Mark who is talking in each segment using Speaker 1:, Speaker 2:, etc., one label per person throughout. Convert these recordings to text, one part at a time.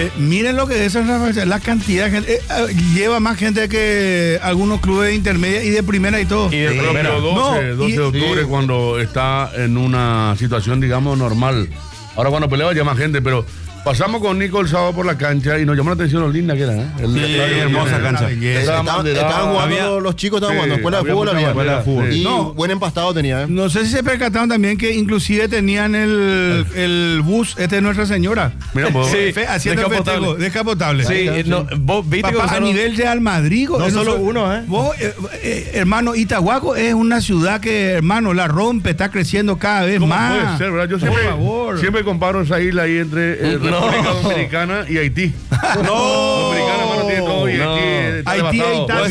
Speaker 1: Miren lo que es la cantidad de gente. Lleva más gente que algunos clubes de intermedia y de primera y todo.
Speaker 2: Y de primera.
Speaker 3: 12 de octubre, cuando está en una situación, digamos, normal. Ahora cuando pelea ya más gente, pero pasamos con Nico el sábado por la cancha y nos llamó la atención lo linda que era,
Speaker 4: hermosa cancha.
Speaker 5: Estaban jugando, los chicos estaban jugando. Escuela de fútbol Y buen empastado tenía.
Speaker 1: No sé si se percataron también que inclusive tenían el bus de Nuestra Señora.
Speaker 3: Mira, vos.
Speaker 1: Haciendo festejo, descapotable.
Speaker 2: Sí, vos viste
Speaker 1: papá, a nivel Real Madrid.
Speaker 4: No solo uno,
Speaker 1: Vos, hermano, Itahuaco es una ciudad que, hermano, la rompe, está creciendo cada vez más.
Speaker 3: Puede ser, ¿verdad? Yo siempre comparo esa isla ahí entre República Dominicana y Haití.
Speaker 1: No.
Speaker 3: Dominicana, hermano, tiene todo y Haití está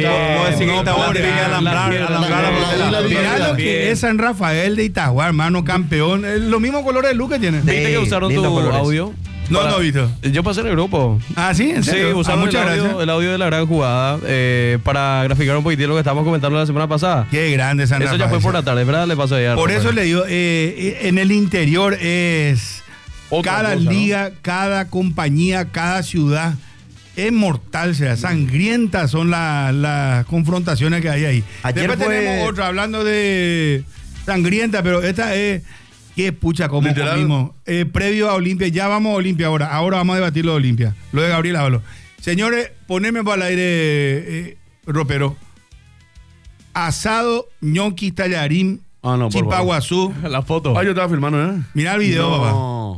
Speaker 1: devastado. Mirá lo que es San Rafael de Itagua, hermano, campeón. Los mismos colores de luz que tiene.
Speaker 2: ¿Viste que usaron tu audio?
Speaker 1: No, Vito.
Speaker 2: Yo pasé en el grupo.
Speaker 1: Ah, ¿sí? ¿En serio?
Speaker 2: Sí, usamos el audio de la gran jugada para graficar un poquitito lo que estábamos comentando la semana pasada.
Speaker 1: Qué grande San Rafael.
Speaker 2: Eso ya fue por la tarde, ¿verdad? Le pasó ayer.
Speaker 1: Por eso le digo, en el interior es... Cada liga, cada compañía, cada ciudad es mortal, sea sangrientas son las confrontaciones que hay ahí. Después tenemos otra hablando de sangrienta, pero esta es que pucha como comimos. Previo a Olimpia, ya vamos a Olimpia ahora vamos a debatir lo de Olimpia, lo de Gabriel Ábalos. Señores, poneme para el aire, ropero. Asado, ñoqui, tallarín, Chipaguazú.
Speaker 2: La foto.
Speaker 3: Yo estaba filmando,
Speaker 1: Mirá el video, papá.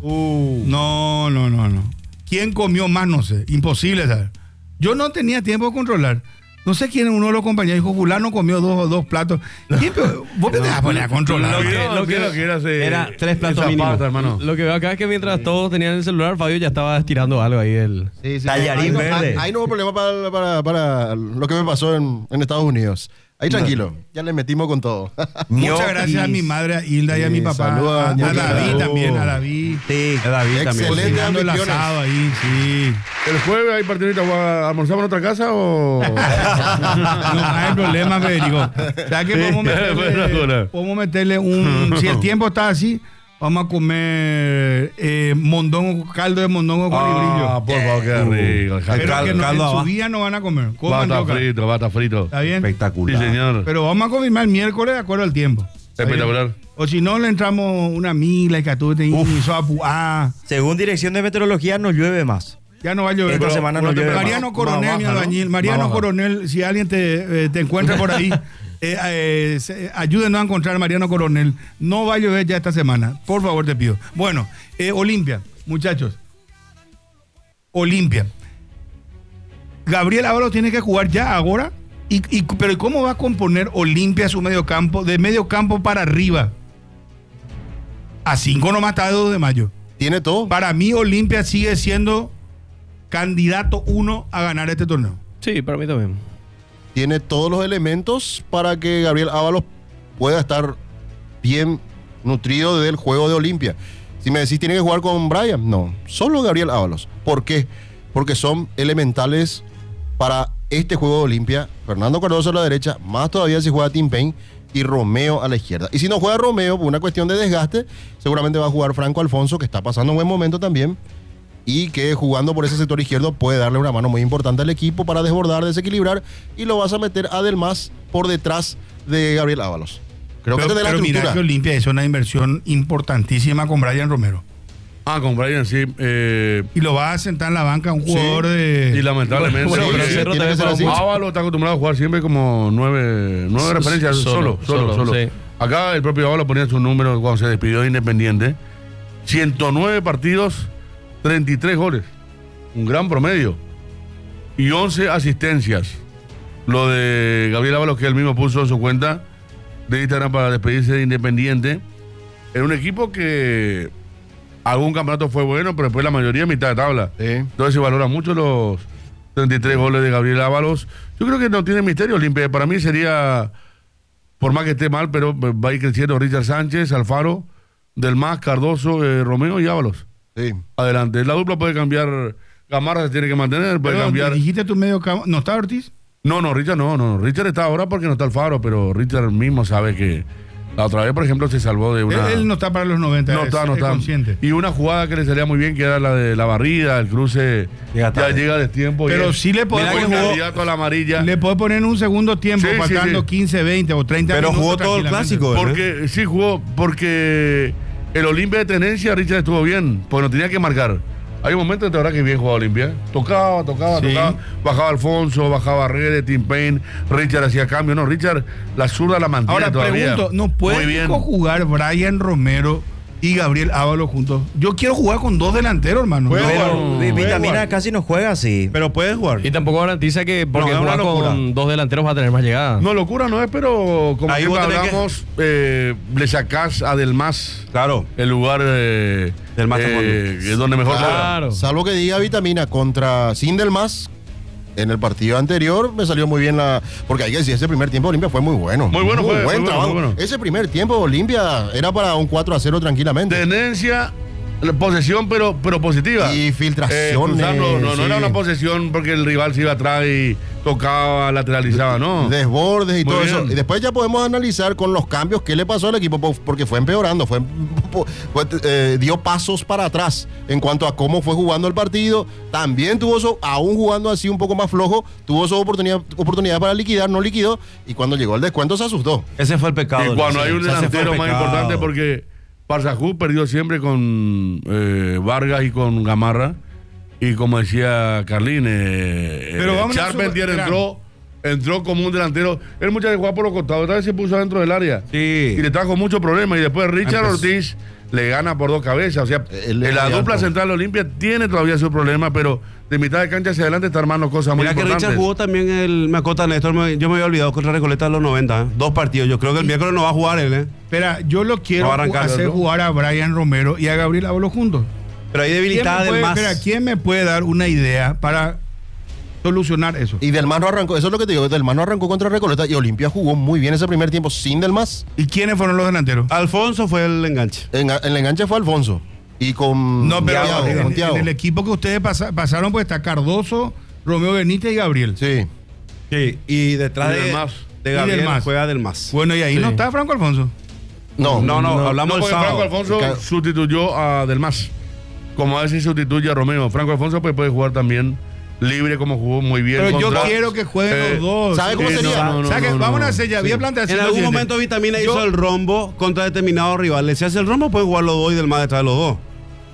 Speaker 1: No. ¿Quién comió más? No sé. Imposible saber. Yo no tenía tiempo de controlar. No sé quién uno de los compañeros dijo, fulano comió dos platos. ¿Vos te vas a poner a controlar?
Speaker 3: Lo que
Speaker 2: era 3 platos mínimos.
Speaker 3: Hermano.
Speaker 2: Lo que veo acá es que mientras todos tenían el celular, Fabio ya estaba estirando algo ahí.
Speaker 5: Tallarín verde. Ahí no hubo problema para lo que me pasó en Estados Unidos. Ahí tranquilo, ya le metimos con todo.
Speaker 1: Muchas gracias a mi madre, a Hilda y a mi papá.
Speaker 5: Saludos
Speaker 1: a David también, a David.
Speaker 4: Sí,
Speaker 1: a David también.
Speaker 5: Excelente
Speaker 1: el asado ahí, sí.
Speaker 3: ¿El jueves hay partidita? ¿Almorzamos en otra casa o...?
Speaker 1: No hay problema, Federico. O sea que podemos meterle un... Si el tiempo está así... Vamos a comer mondongo, caldo de mondongo con librillo.
Speaker 3: Por favor, qué rico.
Speaker 1: Pero que en su día no van a comer.
Speaker 3: Bata frito.
Speaker 1: ¿Está bien?
Speaker 4: Espectacular.
Speaker 3: Sí, señor.
Speaker 1: Pero vamos a confirmar el miércoles de acuerdo al tiempo.
Speaker 3: Espectacular.
Speaker 1: O si no, le entramos una mila y catute y
Speaker 4: Según Dirección de Meteorología, no llueve más.
Speaker 1: Ya no va a llover.
Speaker 4: Esta semana no llueve.
Speaker 1: Mariano Coronel, mi albañil. Mariano Coronel, si alguien te encuentra por ahí, ayúdenos a encontrar a Mariano Coronel. No va a llover ya esta semana. Por favor, te pido. Bueno, Olimpia, muchachos. Olimpia. Gabriel Ábalos tiene que jugar ya ahora. Pero ¿cómo va a componer Olimpia su medio campo? De medio campo para arriba. A 5 nomás está de 2 de mayo.
Speaker 5: Tiene todo.
Speaker 1: Para mí, Olimpia sigue siendo candidato 1 a ganar este torneo.
Speaker 2: Sí, para mí también.
Speaker 5: Tiene todos los elementos para que Gabriel Ábalos pueda estar bien nutrido del juego de Olimpia. Si me decís, ¿tiene que jugar con Brian? No, solo Gabriel Ábalos. ¿Por qué? Porque son elementales para este juego de Olimpia. Fernando Cardoso a la derecha, más todavía si juega Tim Payne y Romeo a la izquierda. Y si no juega Romeo, por una cuestión de desgaste, seguramente va a jugar Franco Alfonso, que está pasando un buen momento también, y que jugando por ese sector izquierdo puede darle una mano muy importante al equipo para desbordar, desequilibrar, y lo vas a meter a Delmas por detrás de Gabriel Ábalos. Creo que
Speaker 1: pero mira que Olimpia hizo una inversión importantísima con Brian Romero.
Speaker 3: Con Brian, sí.
Speaker 1: Y lo va a sentar en la banca un jugador de...
Speaker 3: Y lamentablemente... Ábalos está acostumbrado a jugar siempre como 9 referencias solo. Sí. Acá el propio Ábalos ponía su número cuando se despidió de Independiente. 109 partidos, 33 goles. Un gran promedio. Y 11 asistencias. Lo de Gabriel Ábalos, que él mismo puso en su cuenta de Instagram para despedirse de Independiente. Era un equipo que... algún campeonato fue bueno, pero después la mayoría mitad de tabla.
Speaker 5: Sí.
Speaker 3: Entonces se valora mucho los 33 goles de Gabriel Ábalos. Yo creo que no tiene misterio Olimpia. Para mí sería, por más que esté mal, pero va a ir creciendo Richard Sánchez, Alfaro, Delmas, Cardoso, Romeo y Ábalos.
Speaker 5: Sí.
Speaker 3: Adelante. La dupla puede cambiar. Gamarra se tiene que mantener, puede cambiar.
Speaker 1: ¿Dijiste tu medio campo? ¿No está Ortiz?
Speaker 3: No, Richard no. Richard está ahora porque no está Alfaro, pero Richard mismo sabe que La otra vez, por ejemplo, se salvó de una...
Speaker 1: Él no está para los 90,
Speaker 3: No está.
Speaker 1: consciente.
Speaker 3: Y una jugada que le salía muy bien, que era la de la barrida, el cruce, ya llega de tiempo.
Speaker 1: Pero sí le puede
Speaker 3: poner candidato a la amarilla.
Speaker 1: Le puede poner en un segundo tiempo,
Speaker 3: Sí,
Speaker 1: faltando 15, 20 o 30
Speaker 6: Pero
Speaker 1: minutos.
Speaker 6: jugó todo el clásico,
Speaker 3: Porque sí jugó, porque el Olimpia de tenencia, Richard estuvo bien, porque no tenía que marcar. Hay un momento de verdad que bien jugaba Olimpia. Tocaba. Bajaba Alfonso, bajaba Redes, Tim Payne. Richard hacía cambio. No, Richard, la zurda la mantiene
Speaker 1: Ahora
Speaker 3: todavía.
Speaker 1: pregunto, ¿no pueden jugar Brian Romero y Gabriel Ábalos juntos? Yo quiero jugar con dos delanteros, hermano.
Speaker 4: Pero Vitamina casi no juega así.
Speaker 6: Pero puedes jugar.
Speaker 2: Y tampoco garantiza que porque juega con dos delanteros va a tener más llegada.
Speaker 3: No, locura no es, pero como
Speaker 6: ahí
Speaker 3: siempre hablamos, le sacás a Delmas.
Speaker 6: Claro.
Speaker 3: El lugar
Speaker 6: Delmas
Speaker 3: es donde mejor
Speaker 2: Claro.
Speaker 5: Salvo que diga Vitamina contra sin Delmas. En el partido anterior me salió muy bien porque hay que decir, ese primer tiempo de Olimpia fue muy bueno.
Speaker 3: Muy bueno,
Speaker 5: buen trabajo.
Speaker 3: muy bueno.
Speaker 5: Ese primer tiempo de Olimpia era para un 4-0 tranquilamente.
Speaker 3: Tenencia, posesión, pero positiva.
Speaker 5: Y filtraciones.
Speaker 3: No era una posesión porque el rival se iba atrás y tocaba, lateralizaba, ¿no?
Speaker 5: Desbordes y
Speaker 3: Muy
Speaker 5: todo
Speaker 3: bien.
Speaker 5: eso. Y después ya podemos analizar con los cambios qué le pasó al equipo, porque fue empeorando, dio pasos para atrás en cuanto a cómo fue jugando el partido. También tuvo aún jugando así un poco más flojo, tuvo su oportunidad para liquidar, no liquidó, y cuando llegó el descuento se asustó.
Speaker 6: Ese fue el pecado.
Speaker 3: Y cuando hay un delantero más importante, porque Parsajú perdió siempre con Vargas y con Gamarra. Y como decía Carlín, Charpentier entró como un delantero. Él muchas veces jugaba por los costados, otra vez se puso dentro del área.
Speaker 6: Sí.
Speaker 3: Y le trajo muchos problemas. Y después Richard Ortiz le gana por dos cabezas. O sea, la dupla central de Olimpia tiene todavía su problema, pero de mitad de cancha hacia adelante está armando cosas muy importantes.
Speaker 6: Mira que Richard jugó también me acota Néstor, yo me había olvidado contra Recoleta de los 90, 2 partidos. Yo creo que el miércoles no va a jugar él,
Speaker 1: Espera, yo lo quiero
Speaker 6: No va a arrancar,
Speaker 1: hacer
Speaker 6: ¿no?
Speaker 1: jugar a Brian Romero y a Gabriel Ábalos juntos.
Speaker 6: Pero hay debilitada del más.
Speaker 1: ¿Quién me puede dar una idea para solucionar eso?
Speaker 5: Y Delmas no arrancó, eso es lo que te digo, Delmas no arrancó contra Recoleta y Olimpia jugó muy bien ese primer tiempo sin Delmas.
Speaker 1: ¿Y quiénes fueron los delanteros?
Speaker 6: Alfonso fue el enganche.
Speaker 5: En el enganche fue Alfonso. Y con
Speaker 1: No, pero
Speaker 5: Thiago.
Speaker 1: en el equipo que ustedes pasaron, pues está Cardoso, Romeo Benítez y Gabriel.
Speaker 5: Sí.
Speaker 6: Sí, y detrás de Gabriel
Speaker 1: Delmas.
Speaker 6: juega Delmas.
Speaker 1: Bueno, y ahí no está Franco Alfonso.
Speaker 5: No,
Speaker 6: hablamos el
Speaker 3: porque Franco
Speaker 6: sábado.
Speaker 3: Alfonso sustituyó a Delmas. Como a veces sustituye a Romeo. Franco Alfonso pues, puede jugar también libre, como jugó muy bien.
Speaker 1: Pero yo quiero que jueguen los dos.
Speaker 5: ¿Sabe cómo sería?
Speaker 1: Vamos a hacer ya, voy a plantear
Speaker 6: En algún momento Vitamina hizo el rombo contra determinado rival. Si hace el rombo, pueden jugar los dos y Delmas detrás de los dos.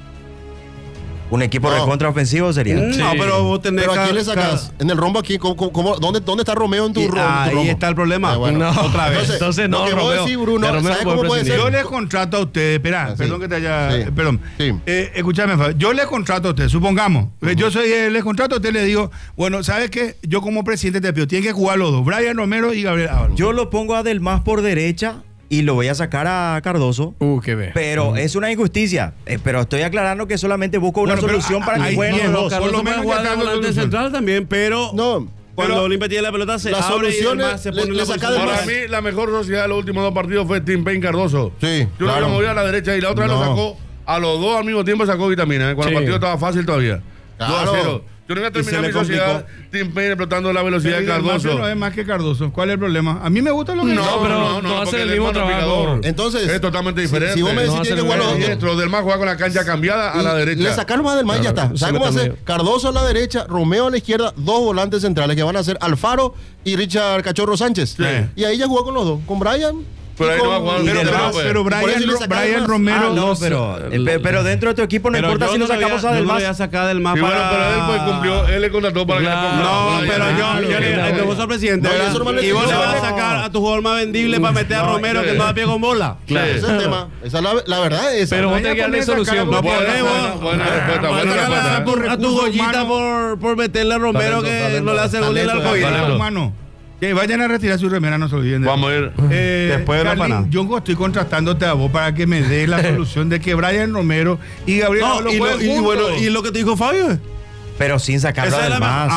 Speaker 4: Un equipo recontraofensivo sería.
Speaker 6: No, pero vos tenés
Speaker 5: ¿Pero a quién le sacas? En el rombo aquí, ¿dónde está Romeo en tu rombo?
Speaker 6: Ahí está el problema.
Speaker 5: Bueno.
Speaker 2: No,
Speaker 6: otra vez.
Speaker 2: Entonces no,
Speaker 5: lo que vos
Speaker 2: Romeo.
Speaker 5: decís, Bruno,
Speaker 2: De Romeo
Speaker 5: ¿sabes
Speaker 2: no
Speaker 5: cómo puede ser?
Speaker 1: Yo les contrato a ustedes, espera,
Speaker 5: sí.
Speaker 1: perdón que te haya...
Speaker 5: Sí.
Speaker 1: Perdón.
Speaker 5: Sí.
Speaker 1: Escúchame, Fabio, yo les contrato a ustedes, supongamos, les contrato a ustedes, les digo, bueno, ¿sabes qué? Yo como presidente te pido, tienen que jugar los dos, Brian Romero y Gabriel Ábalos.
Speaker 4: Yo lo pongo a Delmas por derecha y lo voy a sacar a Cardoso.
Speaker 2: Qué ve.
Speaker 4: Pero es una injusticia. Pero estoy aclarando que solamente busco una solución para que jueguen los dos.
Speaker 1: por lo menos ya está dando
Speaker 6: volante
Speaker 1: solución.
Speaker 6: central también, pero
Speaker 5: No,
Speaker 6: cuando Olimpia tiene la pelota se
Speaker 5: la
Speaker 6: abre
Speaker 5: solución
Speaker 6: y Delmas
Speaker 5: es-
Speaker 6: se
Speaker 5: le
Speaker 6: pone en la
Speaker 5: saca
Speaker 6: posición.
Speaker 5: Delmas.
Speaker 3: Para mí, la mejor sociedad de los últimos dos partidos fue Tim Payne Cardoso.
Speaker 5: Sí,
Speaker 3: Yo
Speaker 5: claro.
Speaker 3: lo moví a la derecha y la otra lo sacó. A los dos al mismo tiempo sacó Vitamina. Cuando el partido estaba fácil todavía.
Speaker 5: Claro.
Speaker 3: 2-0. Yo no iba a terminar
Speaker 6: se
Speaker 3: mi
Speaker 6: le
Speaker 3: sociedad. Tim Payne explotando la velocidad de Cardoso.
Speaker 1: No es más que Cardoso. ¿Cuál es el problema? A mí me gusta lo que
Speaker 2: No, pero no hace
Speaker 3: porque
Speaker 2: el mismo
Speaker 3: hermano
Speaker 2: trabajo.
Speaker 3: picador
Speaker 5: Entonces,
Speaker 3: es totalmente diferente.
Speaker 5: si vos me decís
Speaker 2: No
Speaker 5: tiene que
Speaker 2: hace
Speaker 5: jugar
Speaker 2: el
Speaker 5: los
Speaker 2: mismo
Speaker 5: dos.
Speaker 3: Diestro, del más juega con la cancha cambiada a la derecha.
Speaker 5: Le sacaron más del más y ya está.
Speaker 2: se
Speaker 5: ¿Sabes cómo
Speaker 2: mete
Speaker 5: hacer?
Speaker 2: medio.
Speaker 5: Cardoso a la derecha, Romeo a la izquierda, dos volantes centrales que van a ser Alfaro y Richard Cachorro Sánchez.
Speaker 3: Sí.
Speaker 5: Y ahí ya jugó con los dos, con Brian.
Speaker 3: Pero
Speaker 5: y
Speaker 3: ahí no va a jugar.
Speaker 5: y
Speaker 3: Pero-
Speaker 5: Delmas.
Speaker 1: Pero
Speaker 5: Por eso le sacaron
Speaker 1: Brian
Speaker 5: más.
Speaker 1: Romero...
Speaker 4: No, pero dentro de tu equipo no importa si lo sacamos a
Speaker 6: Yo no
Speaker 4: Delmas.
Speaker 6: voy a sacar del mapa.
Speaker 3: Sí, bueno, pero él pues cumplió, él le contrató para que le ponga.
Speaker 6: No, pero yo vos sos presidente,
Speaker 5: No,
Speaker 6: ¿verdad?
Speaker 5: eso no me
Speaker 6: Y vos le
Speaker 5: no.
Speaker 6: vas a sacar a tu jugador más vendible para meter a Romero que no da pie con bola.
Speaker 3: Claro.
Speaker 5: Ese es el tema. Esa es la verdad. Esa.
Speaker 2: Pero vos tenés que darle solución.
Speaker 6: No
Speaker 3: Buena
Speaker 6: podemos.
Speaker 3: respuesta, buena respuesta.
Speaker 6: A tu Goyita por meterle a Romero que no le hace gol el
Speaker 5: Talento,
Speaker 6: arcoíris.
Speaker 3: talento.
Speaker 1: Hermano, que vayan a retirar su remera, no se olviden de
Speaker 3: Vamos a ir.
Speaker 6: Después de la
Speaker 1: Carlín,
Speaker 6: panada.
Speaker 1: yo estoy contratándote a vos para que me des la solución de que Brian Romero y Gabriel
Speaker 6: No,
Speaker 1: Ábalos
Speaker 6: y
Speaker 1: jueguen juntos.
Speaker 6: bueno, y lo que te dijo Fabio.
Speaker 4: Pero sin sacarlo a
Speaker 6: Esa era
Speaker 4: Delmas.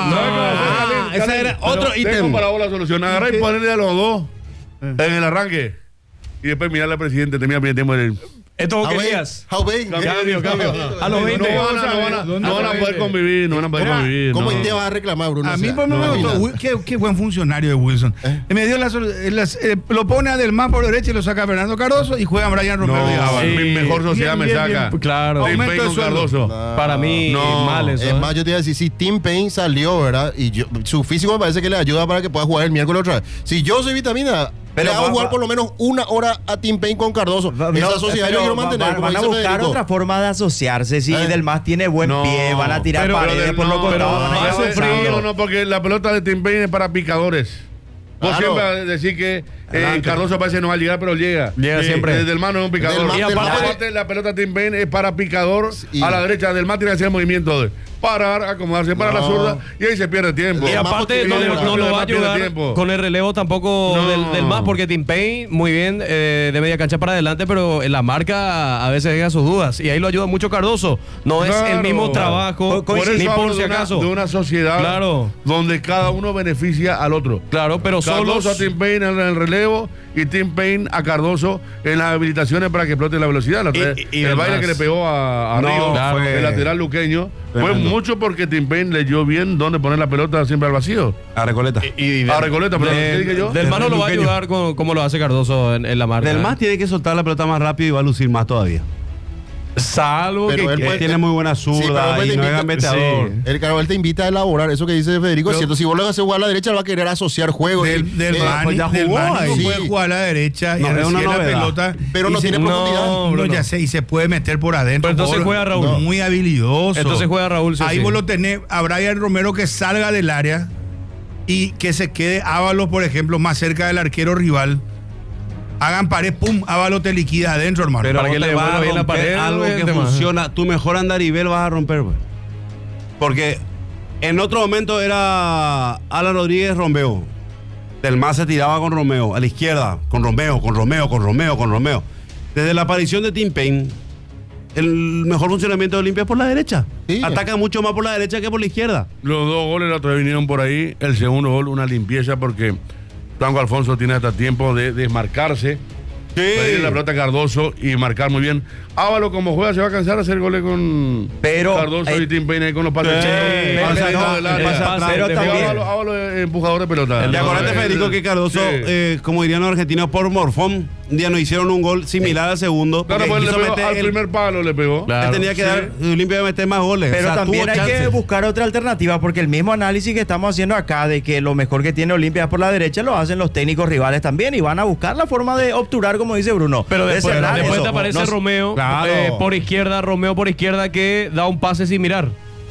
Speaker 6: ese era otro
Speaker 3: Tengo
Speaker 6: ítem.
Speaker 3: para vos la solución. Agarrar y ponerle a los dos en el arranque. Y después mirar al presidente, termina el primer tiempo.
Speaker 2: Esto vos querías. Cambio. A los 20.
Speaker 3: No van a poder convivir,
Speaker 5: ¿Cómo te vas a reclamar, Bruno?
Speaker 1: A mí por me gustó. Qué buen funcionario de Wilson. Me dio lo pone a Del Mar por derecha y lo saca Fernando Cardoso y juega Brian Romero.
Speaker 3: Mi mejor sociedad me saca.
Speaker 2: Claro.
Speaker 3: Tim Payne con Cardoso.
Speaker 2: Para mí, mal eso.
Speaker 5: Es más, yo te iba a decir, si Tim Payne salió, ¿verdad? Y su físico me parece que le ayuda para que pueda jugar el miércoles otra vez. Si yo soy vitamina, pero le hago jugar por lo menos una hora a Tim Payne con Cardoso. Esa sociedad yo quiero mantener.
Speaker 4: Van a buscar otra forma de asociarse. Si Del Mas tiene buen pie, van a tirar paredes por lo contrario.
Speaker 3: No, porque la pelota de Tim Payne es para picadores. Vos siempre decís que Cardoso parece no va a llegar, pero llega.
Speaker 2: Llega siempre.
Speaker 3: Desde el mano es un picador. Y aparte, la pelota de Tim Payne es para picador a la derecha. Del Mar tiene que hacer el movimiento de parar, acomodarse para la zurda y ahí se pierde tiempo.
Speaker 2: Y aparte no lo va a ayudar con el relevo tampoco del Mas, porque Tim Payne muy bien de media cancha para adelante, pero en la marca a veces deja sus dudas y ahí lo ayuda mucho Cardoso. No es el mismo trabajo,
Speaker 3: por
Speaker 2: ni
Speaker 3: eso
Speaker 2: por si acaso.
Speaker 3: De una sociedad donde cada uno beneficia al otro.
Speaker 2: Claro, pero
Speaker 3: Cardoso a Tim Payne en el relevo y Tim Payne a Cardoso en las habilitaciones para que explote la velocidad. Y el baile que le pegó a Río, el lateral luqueño, fue mucho porque Tim Payne leyó bien dónde poner la pelota siempre al vacío.
Speaker 6: A Recoleta.
Speaker 3: A Recoleta, pero ¿qué dije yo?
Speaker 2: Del Mar no lo va a ayudar como lo hace Cardoso en la marca.
Speaker 6: Del Mar tiene que soltar la pelota más rápido y va a lucir más todavía.
Speaker 2: Salvo
Speaker 6: pero
Speaker 2: que
Speaker 6: tiene muy buena zurda y no es gambeteador.
Speaker 5: El Carabel te invita a elaborar eso que dice Federico, es cierto. Si vos le vas a jugar a la derecha, él va a querer asociar juego.
Speaker 1: Del Mani no puede jugar a la derecha y recibe la pelota,
Speaker 5: pero no tiene profundidad.
Speaker 1: No, ya sé, y se puede meter por adentro.
Speaker 2: Pero entonces juega Raúl.
Speaker 1: Muy habilidoso.
Speaker 2: Entonces juega Raúl.
Speaker 1: Ahí vos lo tenés a Brian Romero que salga del área y que se quede Ábalos, por ejemplo, más cerca del arquero rival. Hagan pared, pum, Ábalos te liquida adentro, hermano.
Speaker 6: Pero para que le va a bien la pared, algo que funciona. Tu mejor andarivel vas a romper, güey. Porque en otro momento era Alan Rodríguez Romeo. Del Mar se tiraba con Romeo, a la izquierda, con Romeo. Desde la aparición de Tim Payne, el mejor funcionamiento de Olimpia es por la derecha. Sí. Ataca mucho más por la derecha que por la izquierda.
Speaker 3: Los dos goles la otra vez vinieron por ahí. El segundo gol, una limpieza porque Franco Alfonso tiene hasta tiempo de desmarcarse, pedir la pelota a Cardoso y marcar muy bien. Ábalos como juega se va a cansar de hacer goles con Cardoso y Tim Payne con los pases.
Speaker 4: Pero también
Speaker 3: Ábalos es empujador de pelota.
Speaker 6: ¿Te acuerdas, Federico, que Cardoso, como dirían los argentinos, por morfón, un día nos hicieron un gol similar al segundo?
Speaker 3: Claro, pues le pegó al primer palo le pegó.
Speaker 6: Él tenía que dar Olimpia de meter más goles.
Speaker 4: Pero también hay que buscar otra alternativa, porque el mismo análisis que estamos haciendo acá de que lo mejor que tiene Olimpia es por la derecha, lo hacen los técnicos rivales también y van a buscar la forma de obturar, como dice Bruno.
Speaker 2: Pero después te aparece Romeo. Por izquierda, Romeo por izquierda que da un pase sin mirar.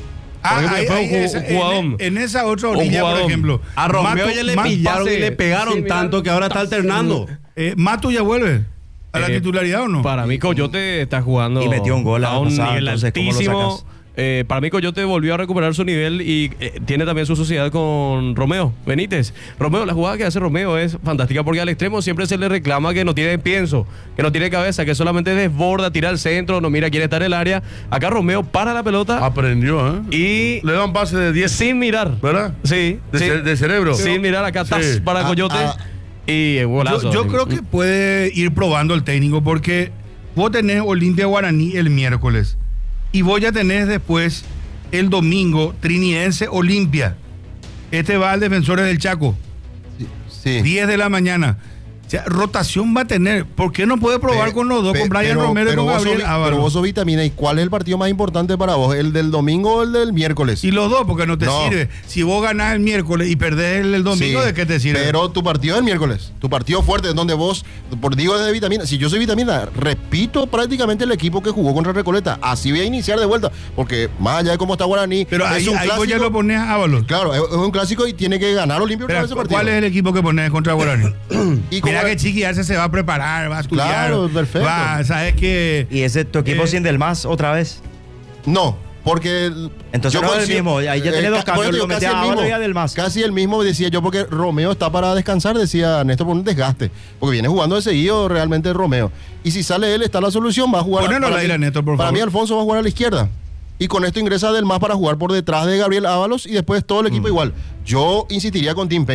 Speaker 1: En esa otra orilla, por ejemplo.
Speaker 6: A Romeo ya le pillaron y le pegaron tanto que ahora está alternando.
Speaker 1: Mato ya vuelve a la titularidad, ¿o no?
Speaker 2: Para mí Coyote está jugando
Speaker 4: y metió un gol
Speaker 2: a un nivel altísimo. Para mí Coyote volvió a recuperar su nivel y tiene también su sociedad con Romeo Benítez. Romeo, la jugada que hace Romeo es fantástica porque al extremo siempre se le reclama que no tiene pienso, que no tiene cabeza, que solamente desborda, tira al centro, no mira quién está en el área. Acá Romeo para la pelota.
Speaker 3: Aprendió,
Speaker 2: y
Speaker 3: le da un pase de 10
Speaker 2: sin mirar.
Speaker 3: ¿Verdad?
Speaker 2: Sí.
Speaker 3: De cerebro.
Speaker 2: Sin mirar acá, para Coyote. Y golazo.
Speaker 1: Yo creo que puede ir probando el técnico porque vos tenés Olimpia Guaraní el miércoles. Y vos ya tenés después el domingo Trinidense Olimpia. Este va al Defensores del Chaco. Sí. 10 de la mañana. O sea, rotación va a tener. ¿Por qué no puede probar con los dos, con Brian Romero y con Gabriel Ábalos?
Speaker 5: Pero vos sos vitamina. ¿Y cuál es el partido más importante para vos? ¿El del domingo o el del miércoles?
Speaker 1: Y los dos, porque no te sirve. Si vos ganás el miércoles y perdés el domingo, ¿de qué te sirve?
Speaker 5: Pero tu partido es el miércoles. Tu partido fuerte es donde vos, digo de vitamina. Si yo soy vitamina, repito prácticamente el equipo que jugó contra Recoleta. Así voy a iniciar de vuelta. Porque más allá de cómo está Guaraní.
Speaker 1: Pero ahí vos ya lo ponés a Ábalos.
Speaker 5: Claro, es un clásico y tiene que ganar Olimpia para ese partido.
Speaker 1: ¿Cuál es el equipo que ponés contra Guaraní? Mira que Chiqui se va a preparar, va a estudiar.
Speaker 5: Claro, perfecto.
Speaker 1: ¿Sabes qué?
Speaker 4: ¿Y ese tu equipo sin Del Mas otra vez?
Speaker 5: No, porque
Speaker 4: entonces no es el mismo. Ahí ya tenés dos cambios. Lo metí a Ábalos y a Del Mas.
Speaker 5: Casi el mismo, decía yo, porque Romeo está para descansar, decía Néstor, por un desgaste. Porque viene jugando de seguido realmente Romeo. Y si sale él, está la solución, va a jugar.
Speaker 1: Ponelo al aire, Néstor, por favor.
Speaker 5: Para mí, Alfonso va a jugar a la izquierda. Y con esto ingresa Del Mas para jugar por detrás de Gabriel Ábalos y después todo el equipo igual. Yo insistiría con Tim Payne.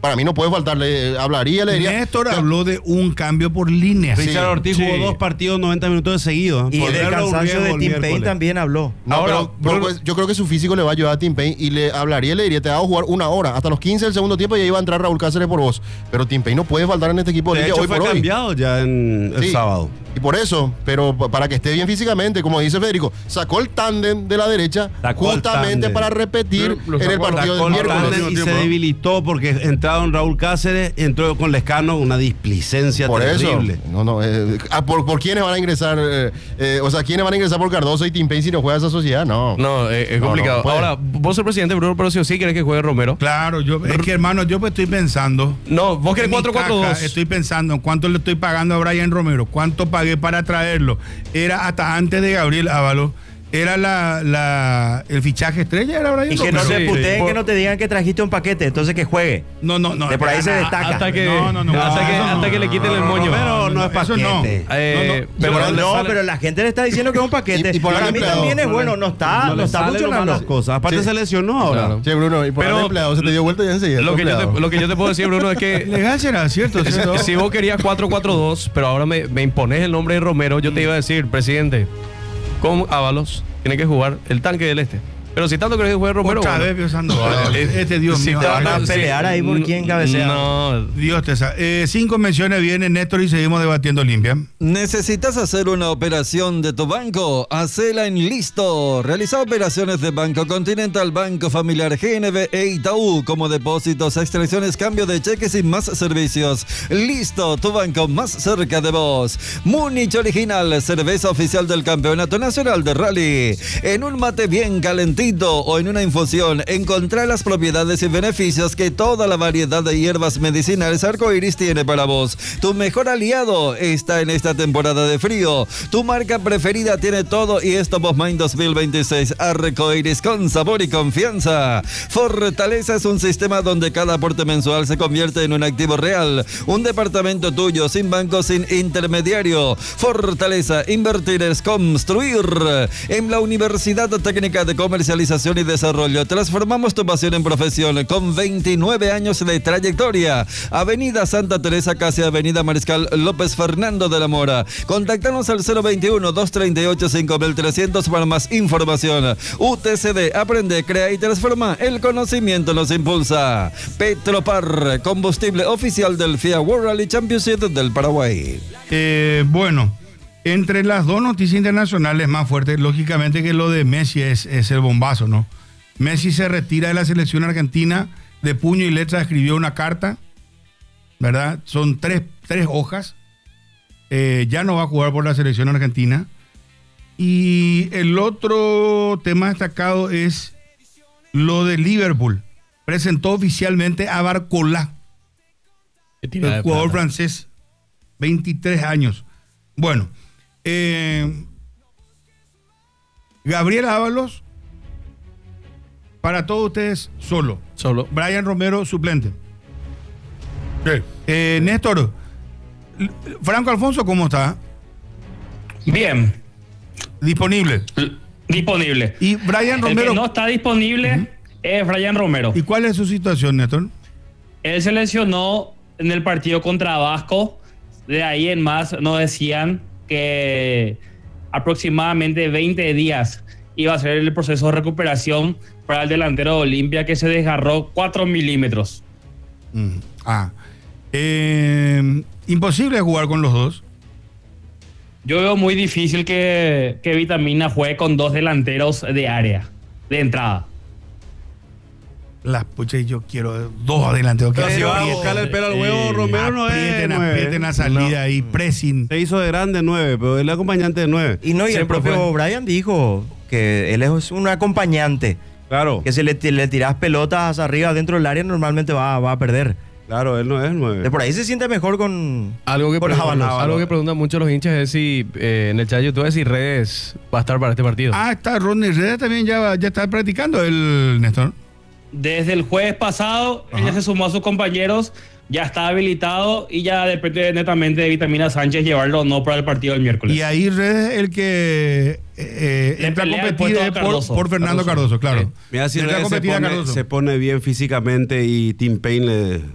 Speaker 5: para mí no puede faltarle. Hablaría, le diría.
Speaker 1: Néstor habló de un cambio por línea.
Speaker 6: Richard Ortiz jugó 2 partidos 90 minutos de seguido.
Speaker 4: Y del cansancio de Tim Payne también habló.
Speaker 5: No,
Speaker 2: Ahora,
Speaker 5: pero pues, yo creo que su físico le va a ayudar a Tim Payne y le hablaría, le diría, te hago jugar 1 hora, hasta los 15 del segundo tiempo y ya iba a entrar Raúl Cáceres por vos. Pero Tim Payne no puede faltar en este equipo
Speaker 6: De hecho,
Speaker 5: hoy
Speaker 6: fue
Speaker 5: por hoy.
Speaker 6: cambiado ya en el sábado.
Speaker 5: Y por eso, pero para que esté bien físicamente, como dice Federico, sacó el tándem de la derecha justamente para repetir en el partido del miércoles.
Speaker 6: Y se debilitó porque entraron Raúl Cáceres, entró con Lescano, una displicencia
Speaker 5: por
Speaker 6: terrible.
Speaker 5: Eso, ¿por quiénes van a ingresar? O sea, ¿quiénes van a ingresar por Cardoso y Tim Payne si no juega esa sociedad? No.
Speaker 2: No, es complicado.
Speaker 5: No
Speaker 2: Ahora, vos sos presidente, Bruno, pero si o sí querés que juegue Romero.
Speaker 1: Claro, es que hermano, yo pues estoy pensando.
Speaker 2: No, vos querés 4-4-2.
Speaker 1: Estoy pensando en cuánto le estoy pagando a Brian Romero, cuánto pagué para traerlo. Era hasta antes de Gabriel Ábalos. Era el fichaje estrella, era Brian
Speaker 4: Y que
Speaker 1: Romero.
Speaker 4: no te puteen, que no te digan que trajiste un paquete, entonces que juegue.
Speaker 1: No.
Speaker 4: De por ahí se destaca.
Speaker 2: Hasta que,
Speaker 1: No.
Speaker 2: hasta que le quiten el moño.
Speaker 6: Romero no es
Speaker 1: Eso no.
Speaker 6: paquete.
Speaker 4: Pero la gente le está diciendo que es un paquete.
Speaker 5: Y por
Speaker 4: Para
Speaker 5: el
Speaker 4: mí
Speaker 5: empleado.
Speaker 4: también es bueno, no está funcionando
Speaker 6: las cosas. Aparte se lesionó ahora.
Speaker 2: Claro.
Speaker 5: Che, Bruno, y por
Speaker 2: Pero
Speaker 5: el empleado se te dio vuelta ya enseguida.
Speaker 2: Lo que yo te puedo decir, Bruno, es que
Speaker 1: Legal será, ¿cierto?
Speaker 2: si vos querías 4-4-2, pero ahora me impones el nombre de Romero, yo te iba a decir, presidente, con Ábalos tiene que jugar el tanque del este. Pero si tanto querés jugar Romero,
Speaker 1: Otra vez, Dios santo. Dios
Speaker 2: si
Speaker 1: mío.
Speaker 2: te
Speaker 4: van a pelear ahí por quién cabecea.
Speaker 2: No,
Speaker 1: Dios te sabe. 5 menciones vienen, Néstor, y seguimos debatiendo limpia.
Speaker 7: ¿Necesitas hacer una operación de tu banco? Hacela en Listo. Realiza operaciones de Banco Continental, Banco Familiar, GNB e Itaú, como depósitos, extracciones, cambio de cheques y más servicios. Listo, tu banco más cerca de vos. Múnich Original, cerveza oficial del Campeonato Nacional de Rally. En un mate bien calentito o en una infusión, encontrá las propiedades y beneficios que toda la variedad de hierbas medicinales Arcoiris tiene para vos. Tu mejor aliado está en esta temporada de frío. Tu marca preferida tiene todo y es Top of Mind 2026. Arcoiris con sabor y confianza. Fortaleza es un sistema donde cada aporte mensual se convierte en un activo real. Un departamento tuyo, sin banco, sin intermediario. Fortaleza, invertir es construir. En la Universidad Técnica de Comercialización y Desarrollo transformamos tu pasión en profesión con 29 años de trayectoria. Avenida Santa Teresa, casi Avenida Mariscal López Fernando de la Mora. Contactanos al 021-238-5300 para más información. UTCD, aprende, crea y transforma. El conocimiento nos impulsa. Petropar, combustible oficial del FIA World Rally Championship del Paraguay.
Speaker 1: Bueno, entre las dos noticias internacionales más fuertes, lógicamente que lo de Messi es el bombazo, ¿no? Messi se retira de la selección argentina, de puño y letra escribió una carta, ¿verdad? Son tres hojas. Ya no va a jugar por la selección argentina. Y el otro tema destacado es lo de Liverpool. Presentó oficialmente a Barcola, el jugador francés, 23 años. Bueno, Gabriel Ábalos, para todos ustedes, solo. Brian Romero, suplente. Néstor, Franco Alfonso, ¿cómo está?
Speaker 8: Bien.
Speaker 1: Disponible. Y Brian Romero.
Speaker 8: El que no está disponible es Brian Romero.
Speaker 1: ¿Y cuál es su situación, Néstor?
Speaker 8: Él se lesionó en el partido contra Vasco. De ahí en más nos decían que aproximadamente 20 días iba a ser el proceso de recuperación para el delantero de Olimpia, que se desgarró 4 milímetros.
Speaker 1: Imposible jugar con los dos.
Speaker 8: Yo veo muy difícil que Vitamina juegue con 2 delanteros de área, de entrada.
Speaker 1: Las puchas, yo quiero 2 adelanteros.
Speaker 6: Pero si va a buscarle el pelo al huevo, Romero no es 9.
Speaker 1: Aprieten la salida y pressing.
Speaker 6: Se hizo de grande 9, pero él es acompañante de 9.
Speaker 4: Y el propio Brian dijo que él es un acompañante.
Speaker 6: Claro.
Speaker 4: Que si le tirás pelotas arriba dentro del área, normalmente va a perder.
Speaker 6: Claro, él no es 9.
Speaker 4: De por ahí se siente mejor con
Speaker 2: algo que preguntan mucho los hinchas es si en el chat de YouTube, si Redes va a estar para este partido.
Speaker 1: Está Rodney Redes también ya está practicando el Néstor.
Speaker 8: Desde el jueves pasado, ella se sumó a sus compañeros, ya está habilitado y ya depende netamente de Vitamina Sánchez llevarlo o no para el partido del miércoles.
Speaker 1: Y ahí Redes el que entra a competir por Fernando Cardoso, claro.
Speaker 6: Sí. Mira, si Redes se pone bien físicamente y Tim Payne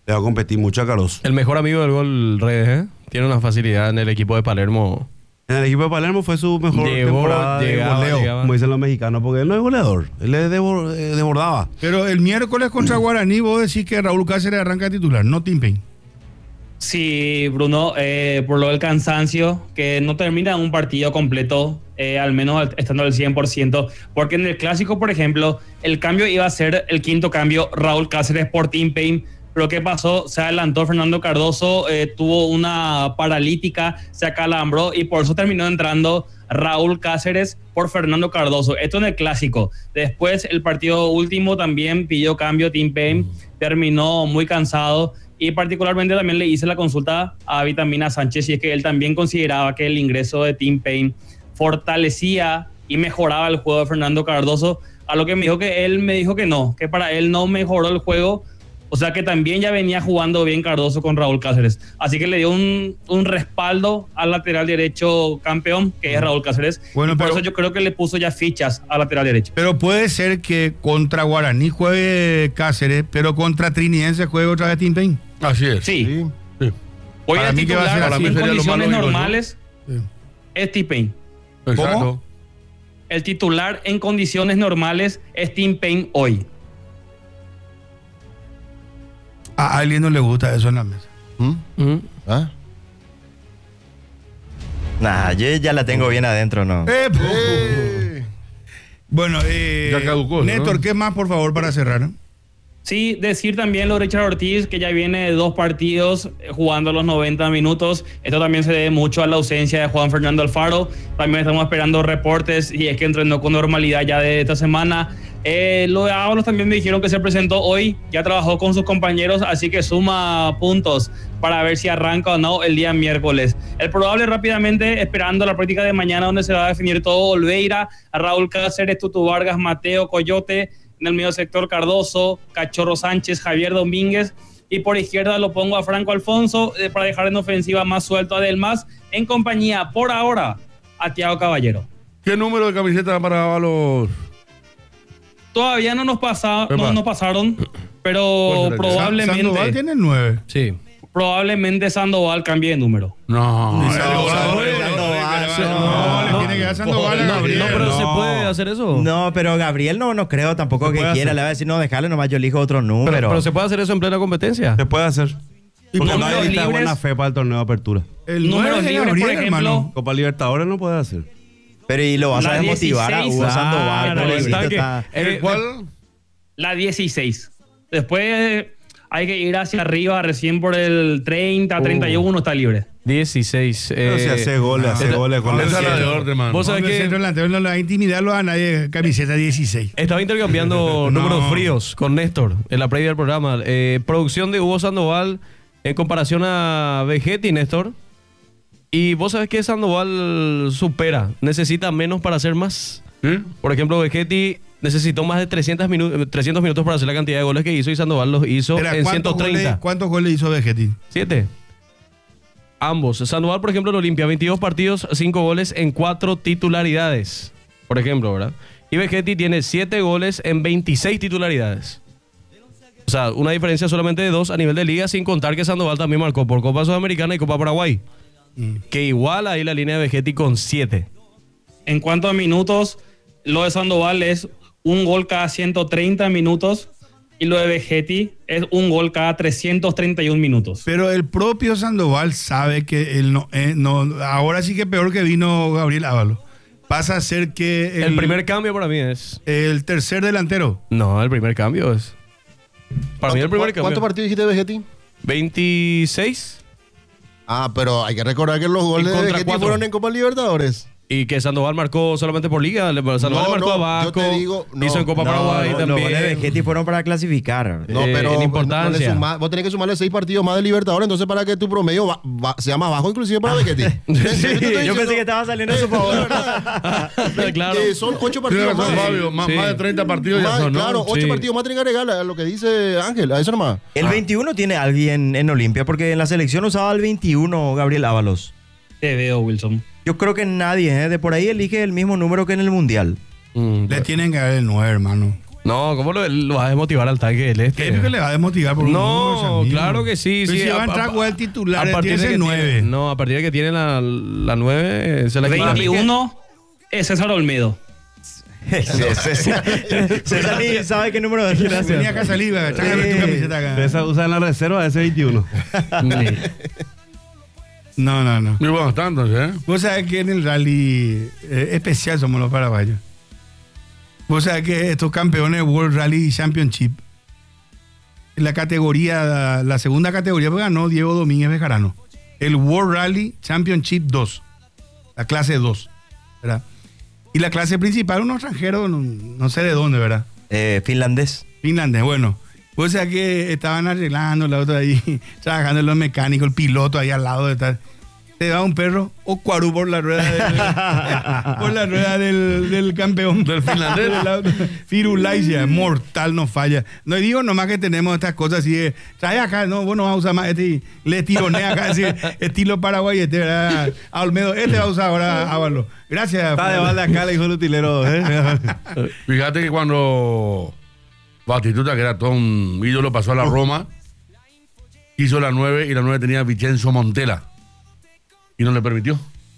Speaker 6: Le va a competir mucho a Cardoso.
Speaker 2: El mejor amigo del gol Redes, ¿eh? Tiene una facilidad en el equipo de Palermo.
Speaker 6: En el equipo de Palermo fue su mejor temporada de goleo, como dicen los mexicanos, porque él no es goleador, él desbordaba.
Speaker 1: Pero el miércoles contra Guaraní vos decís que Raúl Cáceres arranca titular, no Tim Payne.
Speaker 8: Sí, Bruno, por lo del cansancio, que no termina un partido completo, al menos estando al 100%, porque en el clásico, por ejemplo, el cambio iba a ser el quinto cambio, Raúl Cáceres por Tim Payne. Pero ¿qué pasó? Se adelantó Fernando Cardoso, tuvo una paralítica, se acalambró y por eso terminó entrando Raúl Cáceres por Fernando Cardoso. Esto en el clásico. Después el partido último también pidió cambio Tim Payne, terminó muy cansado y particularmente también le hice la consulta a Vitamina Sánchez y es que él también consideraba que el ingreso de Tim Payne fortalecía y mejoraba el juego de Fernando Cardoso, a lo que me dijo que él me dijo que no, que para él no mejoró el juego. O sea que también ya venía jugando bien Cardoso con Raúl Cáceres. Así que le dio un respaldo al lateral derecho campeón, que es Raúl Cáceres. Bueno, por eso yo creo que le puso ya fichas al lateral derecho.
Speaker 1: Pero puede ser que contra Guaraní juegue Cáceres, pero contra Trinidense juegue otra vez Tim Payne.
Speaker 3: Así es.
Speaker 8: Sí. Hoy a titular en condiciones normales es Tim Payne.
Speaker 3: Exacto.
Speaker 8: ¿Cómo? El titular en condiciones normales es Tim Payne hoy.
Speaker 1: A alguien no le gusta eso en la mesa.
Speaker 5: ¿Ah?
Speaker 4: Nah, yo ya la tengo bien adentro, ¿no?
Speaker 1: Bueno,
Speaker 3: ya caducó,
Speaker 1: Néstor,
Speaker 3: ¿no?
Speaker 1: ¿qué más, por favor, para cerrar?
Speaker 8: Sí, decir también lo de Richard Ortiz, que ya viene de 2 partidos jugando los 90 minutos. Esto también se debe mucho a la ausencia de Juan Fernando Alfaro. También estamos esperando reportes y es que entrenó con normalidad ya de esta semana. Lo de Ábalos también me dijeron que se presentó hoy, ya trabajó con sus compañeros, así que suma puntos para ver si arranca o no el día miércoles. El probable rápidamente, esperando la práctica de mañana donde se va a definir todo: Olveira, Raúl Cáceres, Tutu Vargas, Mateo Coyote. En el medio sector Cardoso, Cachorro Sánchez, Javier Domínguez. Y por izquierda lo pongo a Franco Alfonso para dejar en ofensiva más suelto a Delmas, en compañía, por ahora, a Thiago Caballero.
Speaker 3: ¿Qué número de camiseta para Ábalos?
Speaker 8: Todavía no nos pasaron, pero probablemente...
Speaker 1: Sandoval tiene el 9.
Speaker 2: Sí.
Speaker 8: Probablemente Sandoval cambie de número.
Speaker 3: No,
Speaker 1: tiene que dar Sandoval a Gabriel.
Speaker 2: No, pero ¿se puede hacer eso?
Speaker 4: No, pero Gabriel no creo tampoco que quiera. Le va a decir, no, déjale nomás, yo elijo otro número.
Speaker 2: Pero ¿se puede hacer eso en plena competencia?
Speaker 6: Se puede hacer. Porque no hay lista de buena
Speaker 8: libres,
Speaker 6: fe para el torneo de apertura.
Speaker 1: El
Speaker 8: números
Speaker 1: 9 de
Speaker 8: libres,
Speaker 1: Gabriel,
Speaker 8: por ejemplo.
Speaker 1: hermano.
Speaker 6: Copa Libertadores no puede hacer.
Speaker 4: Pero y lo vas a
Speaker 8: La
Speaker 4: desmotivar a
Speaker 8: 16,
Speaker 4: Hugo Sandoval. pobrecito, está-
Speaker 3: ¿Cuál?
Speaker 8: La 16. Después hay que ir hacia arriba, recién por el 30, 31 está libre.
Speaker 2: 16.
Speaker 6: Pero si hace goles con
Speaker 3: Esa
Speaker 6: el
Speaker 3: es la de
Speaker 6: cielo.
Speaker 3: orden, man.
Speaker 2: Vos sabés
Speaker 1: El
Speaker 2: que
Speaker 1: centro delantero no le va a intimidarlo a nadie, camiseta 16.
Speaker 2: estaba intercambiando números fríos con Néstor en la previa del programa. Producción de Hugo Sandoval en comparación a Vegetti, Néstor. Y vos sabés que Sandoval supera, necesita menos para hacer más.
Speaker 3: ¿Sí?
Speaker 2: Por ejemplo, Vegetti necesitó más de 300 minutos para hacer la cantidad de goles que hizo y Sandoval los hizo
Speaker 1: Espera,
Speaker 2: en
Speaker 1: ¿cuántos
Speaker 2: 130.
Speaker 1: ¿Cuántos goles hizo Vegetti?
Speaker 2: 7. Ambos. Sandoval, por ejemplo, en Olimpia, 22 partidos, 5 goles en 4 titularidades. Por ejemplo, ¿verdad? Y Vegetti tiene 7 goles en 26 titularidades. O sea, una diferencia solamente de 2 a nivel de liga, sin contar que Sandoval también marcó por Copa Sudamericana y Copa Paraguay. Que igual ahí la línea de Vegetti con 7.
Speaker 8: En cuanto a minutos, lo de Sandoval es un gol cada 130 minutos y lo de Vegetti es un gol cada 331 minutos.
Speaker 1: Pero el propio Sandoval sabe que él no, ahora sí que peor que vino Gabriel Ábalos. Pasa a ser que
Speaker 2: El primer cambio para mí es...
Speaker 1: el tercer delantero.
Speaker 2: No, el primer cambio es... Para mí el primer cambio.
Speaker 5: ¿Cuántos partidos dijiste de Vegetti?
Speaker 2: 26.
Speaker 5: Ah, pero hay que recordar que los goles de
Speaker 2: contra
Speaker 5: Vegetti
Speaker 2: 4.
Speaker 5: fueron en Copa Libertadores.
Speaker 2: Y que Sandoval marcó solamente por liga. Sandoval marcó a Vasco,
Speaker 5: yo te digo,
Speaker 2: hizo en Copa Paraguay
Speaker 4: Los
Speaker 2: también.
Speaker 4: goles de Vegetti fueron para clasificar.
Speaker 5: No, pero
Speaker 2: en importancia.
Speaker 5: vos tenés que sumarle 6 partidos más de Libertadores, entonces para que tu promedio sea más bajo inclusive para Vegetti.
Speaker 4: Yo pensé que estaba saliendo a su favor.
Speaker 2: Claro.
Speaker 5: Son 8
Speaker 3: Tiene
Speaker 5: partidos
Speaker 3: razón,
Speaker 5: más.
Speaker 3: Fabio. Más
Speaker 2: Sí.
Speaker 3: de 30 partidos ya
Speaker 5: Más,
Speaker 3: son, ¿no?
Speaker 5: claro, 8
Speaker 2: Sí.
Speaker 5: partidos más tienen que agregar a lo que dice Ángel, a eso nomás.
Speaker 4: El 21 tiene alguien en Olimpia, porque en la selección usaba el 21 Gabriel Ábalos.
Speaker 8: Te veo, Wilson.
Speaker 4: Yo creo que nadie de por ahí elige el mismo número que en el Mundial.
Speaker 1: Le tienen que dar el 9, hermano.
Speaker 2: No, ¿cómo lo vas a desmotivar al tanque del este?
Speaker 1: ¿Qué que le va a desmotivar por un
Speaker 2: No, claro que sí.
Speaker 1: Pero
Speaker 2: sí
Speaker 1: si va a entrar a jugar el titular, tiene ese 9.
Speaker 2: No, a partir de que tiene la 9, se la
Speaker 8: 21 es César Olmedo.
Speaker 4: César ni sabe qué número es.
Speaker 1: Venía acá saliva, tráigame tu camiseta acá.
Speaker 6: César usa en la reserva ese 21.
Speaker 1: No.
Speaker 3: Muy buenos tantos, ¿eh?
Speaker 1: Vos sabés que en el rally especial somos los paraguayos. Vos sabés que estos campeones World Rally Championship, la categoría, la segunda categoría, pues ganó Diego Domínguez Bejarano. El World Rally Championship 2, la clase 2, ¿verdad? Y la clase principal, unos extranjeros, no sé de dónde, ¿verdad?
Speaker 4: Finlandés.
Speaker 1: Bueno. Vos sabés que estaban arreglando la otra ahí, trabajando en los mecánicos, el piloto ahí al lado de tal. Te da un perro o cuarú por la rueda del campeón del finlandés. Firulaisia, mortal, no falla. No digo nomás que tenemos estas cosas así de, trae acá, no, vos no vas a usar más este, le tironea acá, así, estilo Paraguay, ¿verdad? A Olmedo, va a usar ahora Ávalo. Gracias.
Speaker 6: Está de balde acá, le dijo el utilero.
Speaker 3: Fíjate que cuando Batistuta, que era todo un ídolo, pasó a la Roma, hizo la 9 y la 9 tenía Vincenzo Montella. Y no le permitió.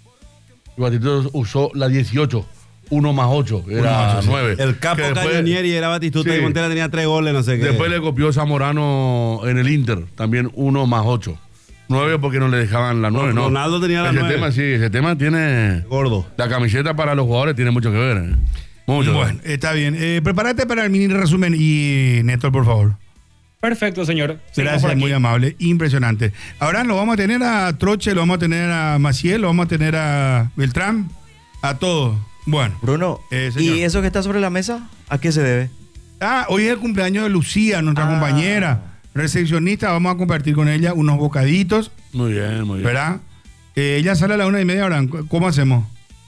Speaker 3: Y Batistuta usó la 18. 1 más 8. Era 9.
Speaker 6: El capo Cañonieri era Batistuta, sí. Y Montella tenía 3 goles, no sé qué.
Speaker 3: Después le copió Zamorano en el Inter. También 1 más 8. 9 porque no le dejaban la 9, ¿no?
Speaker 6: Ronaldo tenía la 9.
Speaker 3: Tema, sí, ese tema tiene...
Speaker 6: Gordo.
Speaker 3: La camiseta para los jugadores tiene mucho que ver. Mucho.
Speaker 1: Bueno, está bien. Prepárate para el mini resumen y Néstor, por favor.
Speaker 8: Perfecto, señor.
Speaker 1: Gracias, muy amable. Impresionante. Ahora lo vamos a tener a Troche, lo vamos a tener a Maciel, lo vamos a tener a Beltrán, a todos. Bueno.
Speaker 4: Bruno, ¿y eso que está sobre la mesa, a qué se debe?
Speaker 1: Hoy es el cumpleaños de Lucía, nuestra compañera recepcionista. Vamos a compartir con ella unos bocaditos.
Speaker 3: Muy bien.
Speaker 1: ¿Verdad? Ella sale a las 1:30 ahora. ¿Cómo hacemos?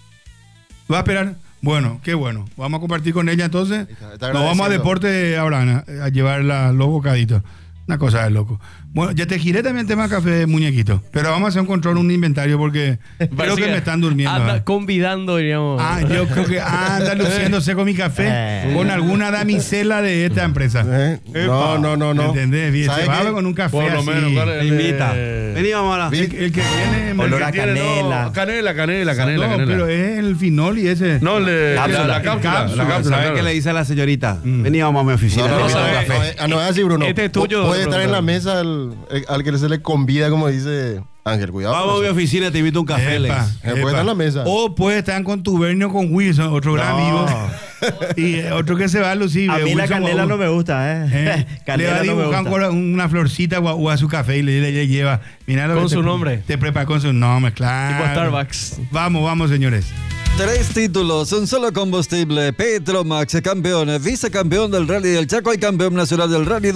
Speaker 1: ¿Va a esperar? Bueno, qué bueno. Vamos a compartir con ella entonces. Nos vamos a Deporte Abraham a llevar los bocaditos. Una cosa de loco. Bueno, ya te giré también el tema de café, muñequito. Pero vamos a hacer un control, un inventario, porque creo que me están durmiendo.
Speaker 2: Anda convidando, diríamos.
Speaker 1: Yo creo que anda luciéndose con mi café con alguna damisela de esta empresa.
Speaker 5: No.
Speaker 1: ¿Entendés? Bien, se va con un café
Speaker 3: por lo
Speaker 1: así.
Speaker 3: menos,
Speaker 6: invita. Vení, vamos a
Speaker 1: el que viene...
Speaker 4: Olor a canela.
Speaker 3: Canela.
Speaker 1: No, pero es el finol y ese...
Speaker 3: No, la cápsula.
Speaker 6: ¿Sabes qué le dice a la señorita? Vení, vamos a mi oficina.
Speaker 5: No es así, Bruno.
Speaker 2: Este es tuyo.
Speaker 5: Puede estar en la mesa al que se le convida, como dice Ángel, cuidado.
Speaker 6: Vamos a mi oficina, te invito un café, Lex.
Speaker 5: Puede estar en la mesa.
Speaker 1: O puede estar en contubernio con Wilson, otro gran amigo. Y otro que se va a lucir.
Speaker 4: A mí la canela no me gusta,
Speaker 1: le va a dibujar una florcita o a su café y le lleva. Mirá
Speaker 2: con su nombre.
Speaker 1: Te prepara con su nombre, claro.
Speaker 2: Tipo Starbucks.
Speaker 1: Vamos, señores.
Speaker 7: 3 títulos, un solo combustible. Petromax, campeón, vicecampeón del Rally del Chaco y campeón nacional del Rally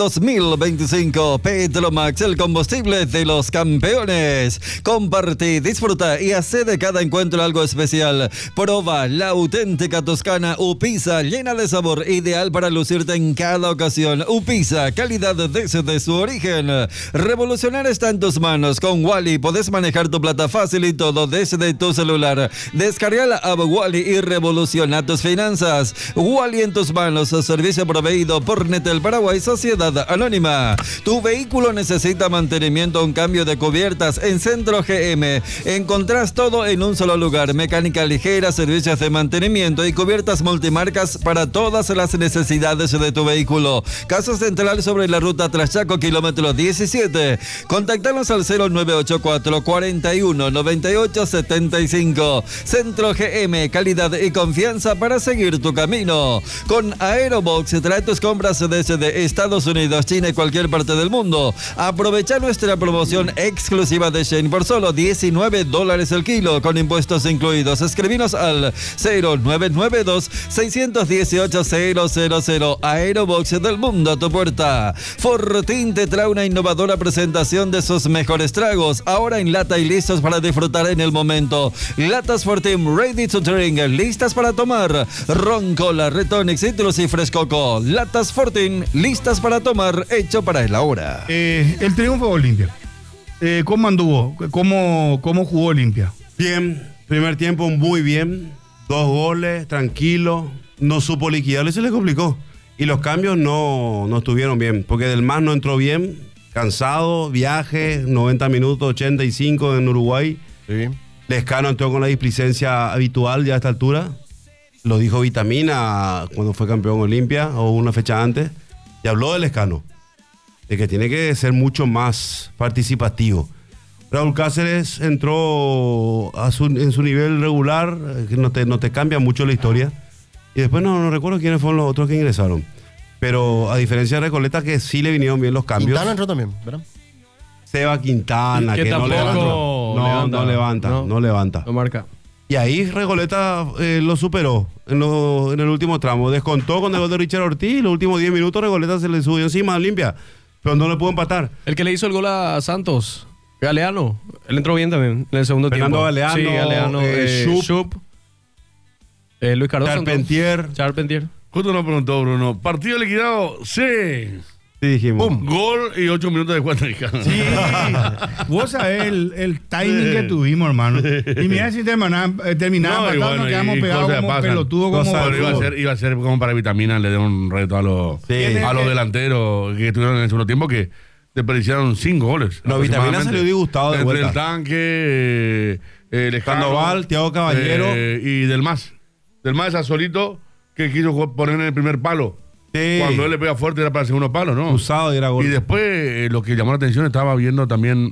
Speaker 7: 2025. Petromax, el combustible de los campeones. Compartí, disfruta y hace de cada encuentro algo especial. Proba la auténtica toscana Upisa, llena de sabor, ideal para lucirte en cada ocasión. Upisa, calidad desde su origen. Revolucionar está en tus manos. Con Wally podés manejar tu plata fácil y todo desde tu celular. Descarga la app Wally y revoluciona tus finanzas. Wally en tus manos, servicio proveído por Netel Paraguay Sociedad Anónima. Tu vehículo necesita mantenimiento, un cambio de cubiertas en Centro GM. Encontrás todo en un solo lugar. Mecánica ligera, servicios de mantenimiento y cubiertas multimarcas para todas las necesidades de tu vehículo. Casa Central sobre la ruta Tlaxchaco, kilómetro 17. Contactanos al 0984 41 98 75. Centro GM, calidad y confianza para seguir tu camino. Con Aerobox, trae tus compras desde Estados Unidos, China y cualquier parte del mundo. Aprovecha nuestra promoción exclusiva de Shane por solo $19 el kilo, con impuestos incluidos. Escribinos al 0992 618 000. Aerobox, del mundo a tu puerta. Fortín te trae una innovadora presentación de sus mejores tragos, ahora en lata y listos para disfrutar en el momento. Latas Fortín Ready to Drink, listas para tomar. Ron, cola, Retonic, Citrus y Frescoco. Latas Fortín, listas para tomar, hecho para el ahora.
Speaker 1: El triunfo de Olimpia. ¿Cómo anduvo? ¿Cómo jugó Olimpia?
Speaker 6: Bien, primer tiempo muy bien. 2 goles, tranquilo. No supo liquidarlo y se le complicó. Y los cambios no estuvieron bien, porque Del Mas no entró bien, cansado, viaje, 90 minutos, 85 en Uruguay.
Speaker 5: Sí.
Speaker 6: Lescano entró con la displicencia habitual ya a esta altura. Lo dijo Vitamina cuando fue campeón Olimpia o una fecha antes. Y habló de Lescano, de que tiene que ser mucho más participativo. Raúl Cáceres entró en su nivel regular, que no te cambia mucho la historia. Y después no recuerdo quiénes fueron los otros que ingresaron. Pero a diferencia de Recoleta, que sí le vinieron bien los cambios.
Speaker 5: Quintana entró también, ¿verdad?
Speaker 6: Seba Quintana, que no levanta. No levanta.
Speaker 2: No marca.
Speaker 6: Y ahí Recoleta lo superó en el último tramo. Descontó con el gol de Richard Ortiz y los últimos 10 minutos Recoleta se le subió encima a Olimpia. Pero no le pudo empatar.
Speaker 2: El que le hizo el gol a Santos, Galeano, él entró bien también en el segundo
Speaker 6: Fernando
Speaker 2: tiempo.
Speaker 6: Galeano,
Speaker 2: sí, Galeano,
Speaker 6: Schupp,
Speaker 2: Luis Cardoso.
Speaker 6: Charpentier.
Speaker 3: Justo nos preguntó Bruno, partido liquidado, sí.
Speaker 6: Sí, dijimos.
Speaker 3: ¡Pum! Gol y 8 minutos de cuenta.
Speaker 1: Sí, vos sabés el timing que tuvimos, hermano. Y mira si terminaba empatado, nos quedamos pegados como pelotudo.
Speaker 3: Iba a ser como para Vitamina, le dio un reto a los delanteros que estuvieron en el segundo tiempo que desperdiciaron 5 goles.
Speaker 6: No, Vitamina salió disgustado de vuelta.
Speaker 3: El Tanque,
Speaker 6: Sandoval, Thiago Caballero
Speaker 3: y Del Mas. Del Mas a solito que quiso poner en el primer palo.
Speaker 6: Sí.
Speaker 3: Cuando él le pega fuerte era para el segundo palo, ¿no?
Speaker 6: Usado y era gol.
Speaker 3: Y después lo que llamó la atención, estaba viendo también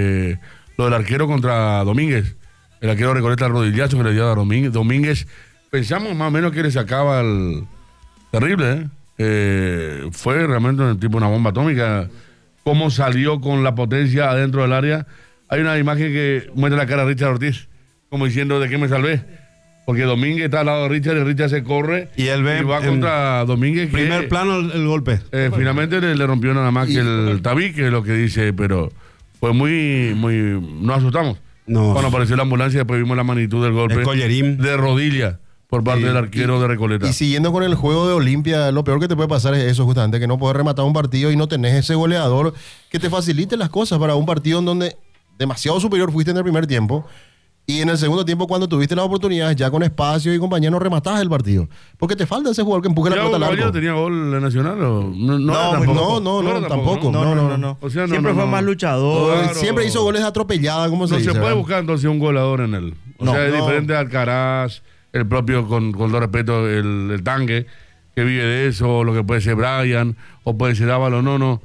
Speaker 3: lo del arquero contra Domínguez. El arquero Recoleta el rodillazo que le dio a Domínguez. Pensamos más o menos que le sacaba el... Terrible, ¿eh? Fue realmente tipo una bomba atómica. Cómo salió con la potencia adentro del área. Hay una imagen que muestra la cara de Richard Ortiz, como diciendo de qué me salvé. Porque Domínguez está al lado de Richard y Richard se corre
Speaker 6: y él va
Speaker 3: contra Domínguez.
Speaker 6: Primer plano el golpe.
Speaker 3: Finalmente le rompió nada más que el tabique, es lo que dice, pero fue muy... Nos asustamos.
Speaker 6: No.
Speaker 3: Cuando apareció la ambulancia, después vimos la magnitud del golpe.
Speaker 6: El collerín.
Speaker 3: De rodilla por parte del arquero de Recoleta.
Speaker 5: Y siguiendo con el juego de Olimpia, lo peor que te puede pasar es eso justamente, que no puedes rematar un partido y no tenés ese goleador que te facilite las cosas para un partido en donde demasiado superior fuiste en el primer tiempo. Y en el segundo tiempo, cuando tuviste las oportunidades, ya con espacio y compañía, no rematás el partido. Porque te falta ese jugador que empuje la pelota al arco.
Speaker 3: ¿Tenía gol en Nacional? O
Speaker 5: no, tampoco.
Speaker 4: No.
Speaker 3: O sea,
Speaker 4: siempre fue más luchador.
Speaker 5: Claro. Siempre hizo goles atropelladas, como se dice.
Speaker 3: No se puede buscar entonces un goleador en él. O sea, es diferente a Alcaraz, el propio, con todo respeto, el Tanque, que vive de eso, lo que puede ser Brian, o puede ser Ávalo,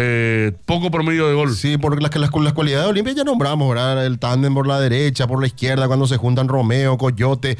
Speaker 3: poco promedio de gol.
Speaker 5: Sí, porque las cualidades de Olimpia ya nombramos, ¿verdad? El tándem por la derecha, por la izquierda, cuando se juntan Romeo, Coyote.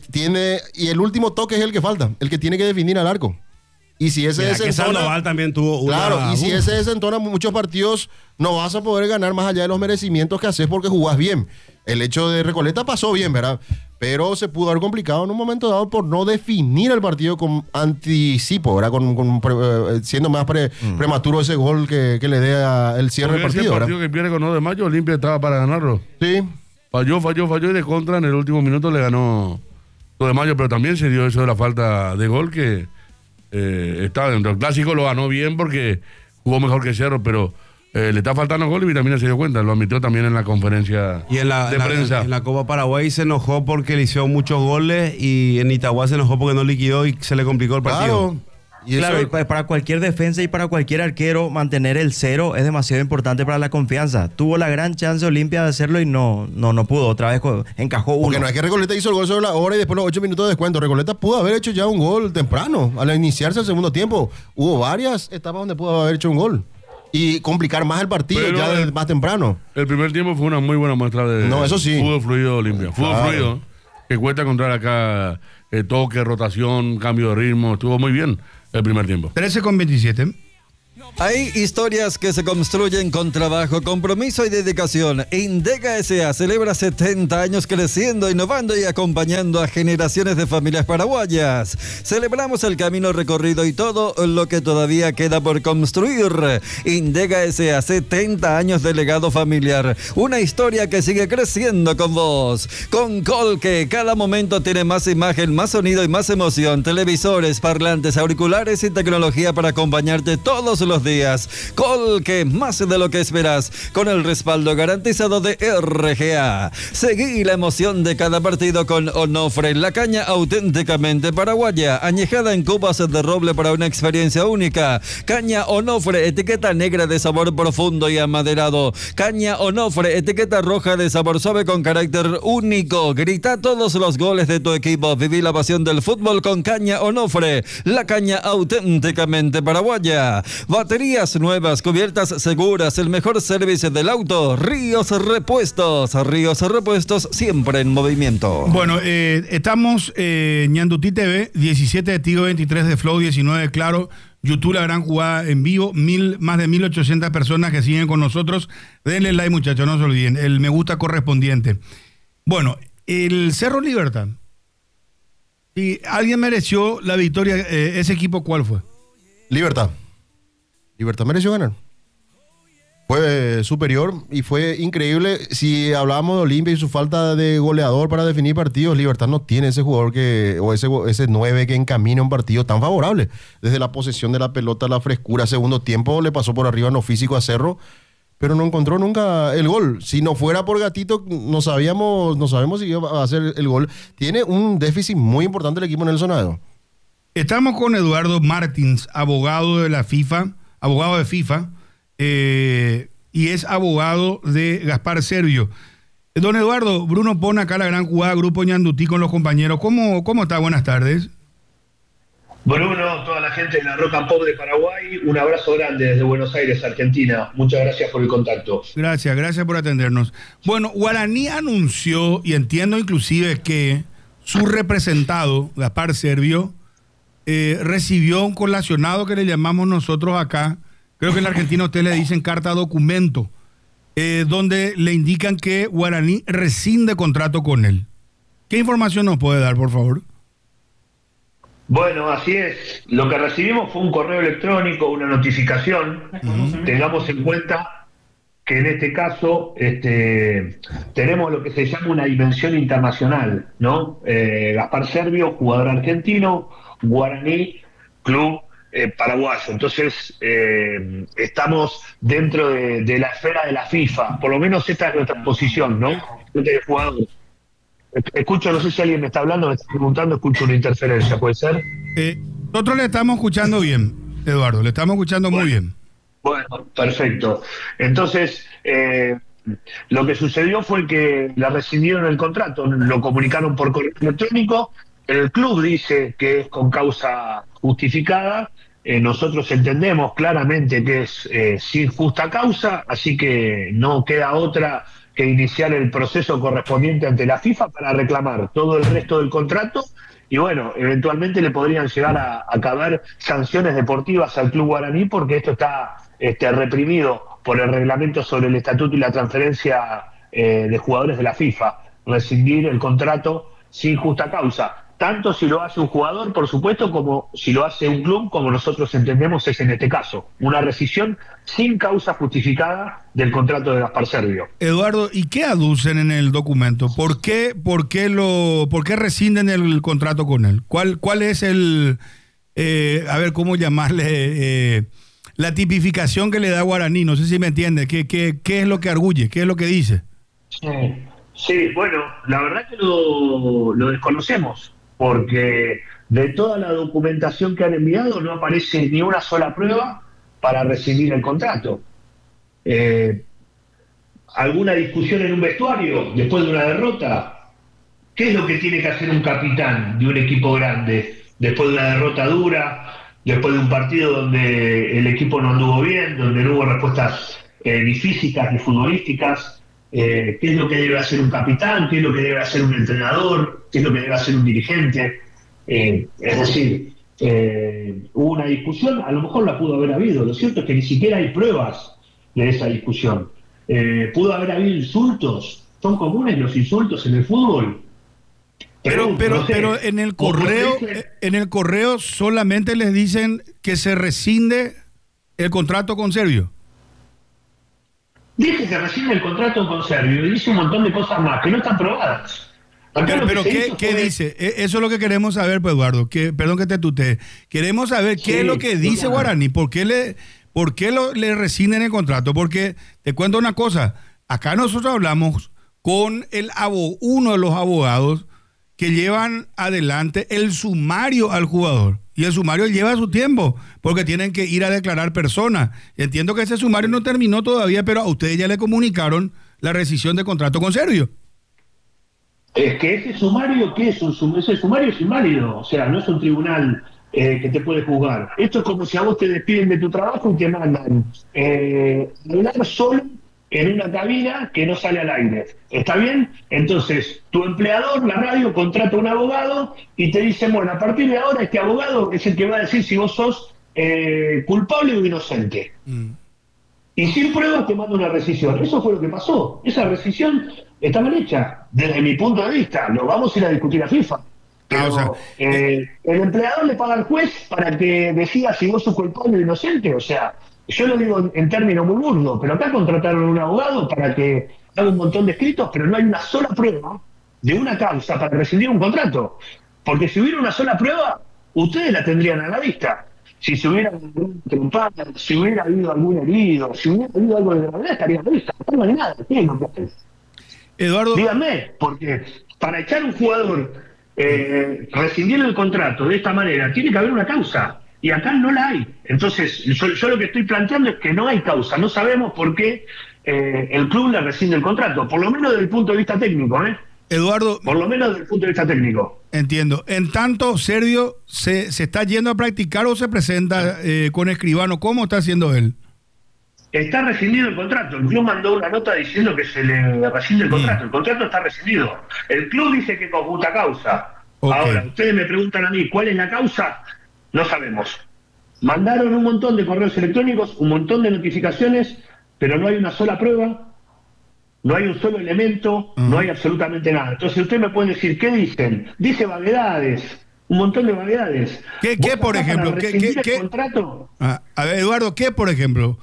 Speaker 5: Y el último toque es el que falta, el que tiene que definir al arco. Y si ese desentona...
Speaker 6: Sandoval también tuvo una...
Speaker 5: Claro, y si ese desentona muchos partidos, no vas a poder ganar más allá de los merecimientos que haces porque jugás bien. El hecho de Recoleta pasó bien, ¿verdad? Pero se pudo haber complicado en un momento dado por no definir el partido con anticipo, ¿verdad? Siendo más prematuro ese gol que le dé el cierre del partido,
Speaker 3: ¿verdad? El partido que pierde con 9 de mayo, Olimpia estaba para ganarlo.
Speaker 5: Sí.
Speaker 3: Falló y de contra en el último minuto le ganó 9 de mayo, pero también se dio eso de la falta de gol que estaba dentro. El clásico lo ganó bien porque jugó mejor que Cerro, pero... le está faltando gol y Vitamina se dio cuenta, lo admitió también en la conferencia
Speaker 6: de prensa. En la Copa Paraguay se enojó porque le hicieron muchos goles y en Itagua se enojó porque no liquidó y se le complicó el partido.
Speaker 4: Claro, y para cualquier defensa y para cualquier arquero mantener el 0 es demasiado importante para la confianza. Tuvo la gran chance Olimpia de hacerlo y no pudo. Otra vez encajó uno.
Speaker 5: Porque no es que Recoleta hizo el gol sobre la hora y después los 8 minutos de descuento. Recoleta pudo haber hecho ya un gol temprano al iniciarse el segundo tiempo. Hubo varias etapas donde pudo haber hecho un gol y complicar más el partido. Pero ya más temprano.
Speaker 3: El primer tiempo fue una muy buena muestra de
Speaker 5: eso sí.
Speaker 3: Fútbol fluido Olimpia. Fútbol fluido, que cuesta encontrar acá toque, rotación, cambio de ritmo. Estuvo muy bien el primer tiempo.
Speaker 1: 13:27.
Speaker 7: Hay historias que se construyen con trabajo, compromiso y dedicación. Indega S.A. celebra 70 años creciendo, innovando y acompañando a generaciones de familias paraguayas. Celebramos el camino recorrido y todo lo que todavía queda por construir. Indega S.A. 70 años de legado familiar. Una historia que sigue creciendo con vos. Con Colque, cada momento tiene más imagen, más sonido y más emoción. Televisores, parlantes, auriculares y tecnología para acompañarte todos los días. Colque, más de lo que esperas, con el respaldo garantizado de RGA. Seguí la emoción de cada partido con Onofre, la caña auténticamente paraguaya, añejada en cubas de roble para una experiencia única. Caña Onofre, etiqueta negra de sabor profundo y amaderado. Caña Onofre, etiqueta roja de sabor suave con carácter único. Grita todos los goles de tu equipo. Viví la pasión del fútbol con Caña Onofre, la caña auténticamente paraguaya. Baterías nuevas, cubiertas seguras, el mejor servicio del auto. Ríos Repuestos, siempre en movimiento.
Speaker 1: Bueno, estamos Ñandutí TV, 17 de Tigo, 23 de Flow, 19 de Claro, YouTube, la gran jugada en vivo, más de 1.800 personas que siguen con nosotros. Denle like, muchachos, no se olviden, el me gusta correspondiente. Bueno, el Cerro Libertad. Si alguien mereció la victoria, ese equipo, ¿cuál fue?
Speaker 5: Libertad mereció ganar. Fue superior y fue increíble. Si hablábamos de Olimpia y su falta de goleador para definir partidos, Libertad no tiene ese jugador ese 9 que encamina un partido tan favorable. Desde la posesión de la pelota, la frescura, segundo tiempo le pasó por arriba en lo físico a Cerro, pero no encontró nunca el gol. Si no fuera por Gatito, no sabemos si iba a hacer el gol. Tiene un déficit muy importante el equipo Nelson Aedo.
Speaker 1: Estamos con Eduardo Martins, abogado de FIFA, y es abogado de Gaspar Servio. Don Eduardo, Bruno pone acá la gran jugada, Grupo Ñandutí con los compañeros. ¿Cómo está? Buenas tardes.
Speaker 9: Bruno, toda la gente de la Rock and Pop de Paraguay, un abrazo grande desde Buenos Aires, Argentina. Muchas gracias por el contacto.
Speaker 1: Gracias por atendernos. Bueno, Guaraní anunció, y entiendo inclusive que su representado, Gaspar Servio, recibió un colacionado que le llamamos nosotros acá, creo que en la Argentina ustedes le dicen carta documento, donde le indican que Guaraní rescinde contrato con él. ¿Qué información nos puede dar, por favor?
Speaker 9: Bueno, así es. Lo que recibimos fue un correo electrónico, una notificación. Tengamos en cuenta que en este caso tenemos lo que se llama una dimensión internacional, ¿no? Gaspar Servio, jugador argentino, Guaraní, club paraguayo. Entonces, estamos dentro de la esfera de la FIFA. Por lo menos esta es nuestra posición, ¿no? De jugador. Escucho, no sé si alguien me está hablando, me está preguntando, escucho una interferencia, ¿puede ser?
Speaker 1: Nosotros le estamos escuchando bien, Eduardo, le estamos escuchando muy bien.
Speaker 9: Bueno, perfecto. Entonces, lo que sucedió fue que le rescindieron el contrato, lo comunicaron por correo electrónico, el club dice que es con causa justificada, nosotros entendemos claramente que es sin justa causa, así que no queda otra que iniciar el proceso correspondiente ante la FIFA para reclamar todo el resto del contrato y bueno, eventualmente le podrían llegar a caber sanciones deportivas al club guaraní porque esto está reprimido por el reglamento sobre el estatuto y la transferencia de jugadores de la FIFA, rescindir el contrato sin justa causa. Tanto si lo hace un jugador, por supuesto, como si lo hace un club, como nosotros entendemos es en este caso, una rescisión sin causa justificada del contrato de Gaspar Servio.
Speaker 1: Eduardo, ¿y qué aducen en el documento? ¿Por qué rescinden el contrato con él? ¿Cuál es el, a ver, cómo llamarle, la tipificación que le da Guaraní? No sé si me entiende. ¿Qué es lo que arguye? ¿Qué es lo que dice?
Speaker 9: Sí, bueno, la verdad que lo desconocemos. Porque de toda la documentación que han enviado no aparece ni una sola prueba para rescindir el contrato. ¿Alguna discusión en un vestuario después de una derrota? ¿Qué es lo que tiene que hacer un capitán de un equipo grande después de una derrota dura, después de un partido donde el equipo no anduvo bien, donde no hubo respuestas ni físicas ni futbolísticas? ¿Qué es lo que debe hacer un capitán? ¿Qué es lo que debe hacer un entrenador? ¿Qué es lo que debe hacer un dirigente? Es decir, hubo una discusión, a lo mejor la pudo haber habido, lo cierto es que ni siquiera hay pruebas de esa discusión. ¿Pudo haber habido insultos? ¿Son comunes los insultos en el fútbol?
Speaker 1: Pero en el correo solamente les dicen que se rescinde el contrato con Servio.
Speaker 9: Dice que rescinde el contrato con Servio y dice un montón de cosas más que no están probadas.
Speaker 1: Pero ¿qué dice? Eso es lo que queremos saber, pues, Eduardo. Perdón que te tutee. Queremos saber qué es lo que dice Guaraní. ¿Por qué ¿Por qué le rescinden el contrato? Porque te cuento una cosa, acá nosotros hablamos con uno de los abogados que llevan adelante el sumario al jugador. Y el sumario lleva su tiempo, porque tienen que ir a declarar personas. Entiendo que ese sumario no terminó todavía, pero a ustedes ya le comunicaron la rescisión de contrato con Servio.
Speaker 9: Es que ese sumario, ¿qué es? Ese sumario es inválido, o sea, no es un tribunal que te puede juzgar. Esto es como si a vos te despiden de tu trabajo y te mandan hablar solo en una cabina que no sale al aire. ¿Está bien? Entonces, tu empleador, la radio, contrata a un abogado y te dice, bueno, a partir de ahora este abogado es el que va a decir si vos sos culpable o inocente. Y sin pruebas te manda una rescisión. Eso fue lo que pasó. Esa rescisión está mal hecha, desde mi punto de vista. Lo vamos a ir a discutir a FIFA. Pero el empleador le paga al juez para que decida si vos sos culpable o inocente. O sea, yo lo digo en términos muy burdos, pero acá contrataron a un abogado para que haga un montón de escritos, pero no hay una sola prueba de una causa para rescindir un contrato. Porque si hubiera una sola prueba, ustedes la tendrían a la vista. Si se hubiera trompado, si hubiera habido algún herido, si hubiera habido algo de gravedad, estaría a la vista. No hay nada. ¿Qué es lo que hacen?
Speaker 1: Eduardo,
Speaker 9: díganme, porque para echar un jugador, rescindir el contrato de esta manera, tiene que haber una causa. Y acá no la hay. Entonces, yo lo que estoy planteando es que no hay causa. No sabemos por qué el club le rescinde el contrato. Por lo menos desde el punto de vista técnico,
Speaker 1: Eduardo.
Speaker 9: Por lo menos desde el punto de vista técnico.
Speaker 1: Entiendo. En tanto, Servio se está yendo a practicar o se presenta con Escribano. ¿Cómo está haciendo él?
Speaker 9: Está rescindido el contrato. El club mandó una nota diciendo que se le rescinde el contrato. El contrato está rescindido. El club dice que con justa causa. Okay. Ahora, ustedes me preguntan a mí, ¿cuál es la causa? No sabemos. Mandaron un montón de correos electrónicos, un montón de notificaciones, pero no hay una sola prueba, no hay un solo elemento, no hay absolutamente nada. Entonces ustedes me pueden decir, ¿qué dicen? Dice vaguedades, un montón de vaguedades.
Speaker 1: ¿Qué por ejemplo? ¿Qué contrato? A ver, Eduardo, ¿qué por ejemplo?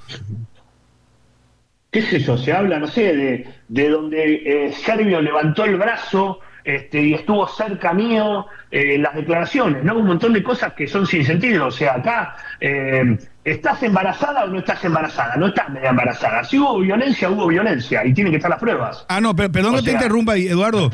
Speaker 9: ¿Qué sé yo? Se habla, no sé, de donde Servio levantó el brazo y estuvo cerca mío en las declaraciones, ¿no? Un montón de cosas que son sin sentido. O sea, acá, ¿estás embarazada o no estás embarazada? No estás media embarazada. Si hubo violencia y tienen que estar las pruebas.
Speaker 1: No, perdón que te interrumpa ahí, Eduardo.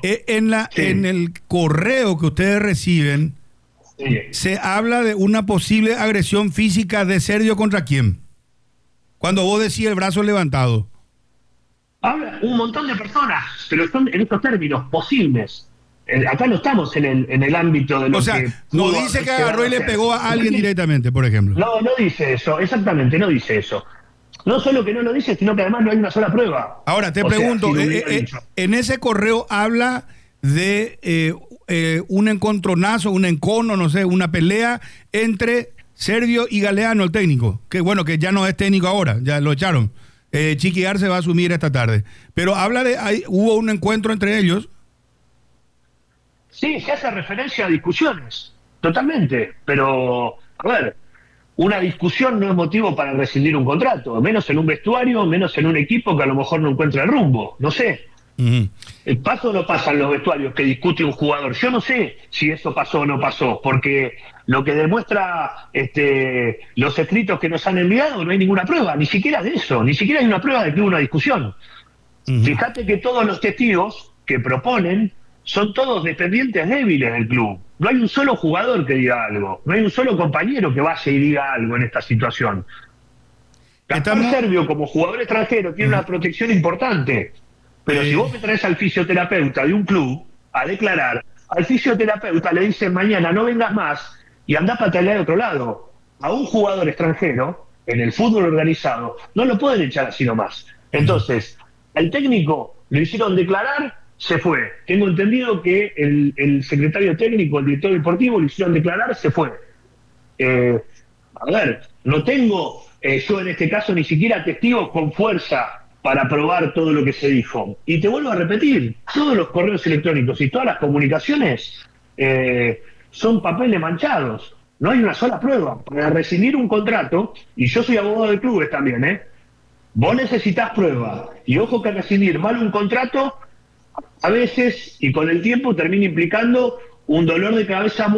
Speaker 1: En el correo que ustedes reciben, se habla de una posible agresión física de Servio ¿contra quién? Cuando vos decís el brazo levantado.
Speaker 9: Habla un montón de personas, pero son en estos términos posibles. Acá no estamos en el ámbito de lo que...
Speaker 1: O sea, no dice que agarró y le pegó a alguien directamente, por ejemplo.
Speaker 9: No dice eso, exactamente, no dice eso. No solo que no lo dice, sino que además no hay una sola prueba.
Speaker 1: Ahora, te pregunto, en ese correo habla de un encontronazo, un encono, no sé, una pelea entre Servio y Galeano, el técnico. Que bueno, que ya no es técnico ahora, ya lo echaron. Chiqui Arce va a asumir esta tarde. Pero habla hubo un encuentro entre ellos.
Speaker 9: Sí, se hace referencia a discusiones, totalmente. Pero, a ver, una discusión no es motivo para rescindir un contrato, menos en un vestuario, menos en un equipo que a lo mejor no encuentra el rumbo, no sé. ¿Pasa o no pasa en los vestuarios que discute un jugador? Yo no sé si eso pasó o no pasó, porque lo que demuestra los escritos que nos han enviado, no hay ninguna prueba, ni siquiera de eso, ni siquiera hay una prueba de que hubo una discusión. Fíjate que todos los testigos que proponen son todos dependientes débiles del club. No hay un solo jugador que diga algo, no hay un solo compañero que vaya y diga algo en esta situación. Gaspar Servio, como jugador extranjero, tiene una protección importante. Pero si vos me traes al fisioterapeuta de un club a declarar, al fisioterapeuta le dicen mañana no vengas más y andá a patalear de otro lado. A un jugador extranjero, en el fútbol organizado, no lo pueden echar así nomás. Entonces, al técnico lo hicieron declarar, se fue. Tengo entendido que el secretario técnico, el director deportivo, lo hicieron declarar, se fue. A ver, no tengo yo en este caso ni siquiera testigos con fuerza para probar todo lo que se dijo. Y te vuelvo a repetir, todos los correos electrónicos y todas las comunicaciones son papeles manchados. No hay una sola prueba. Para rescindir un contrato, y yo soy abogado de clubes también, vos necesitas prueba. Y ojo que rescindir mal un contrato, a veces, y con el tiempo, termina implicando un dolor de cabeza muy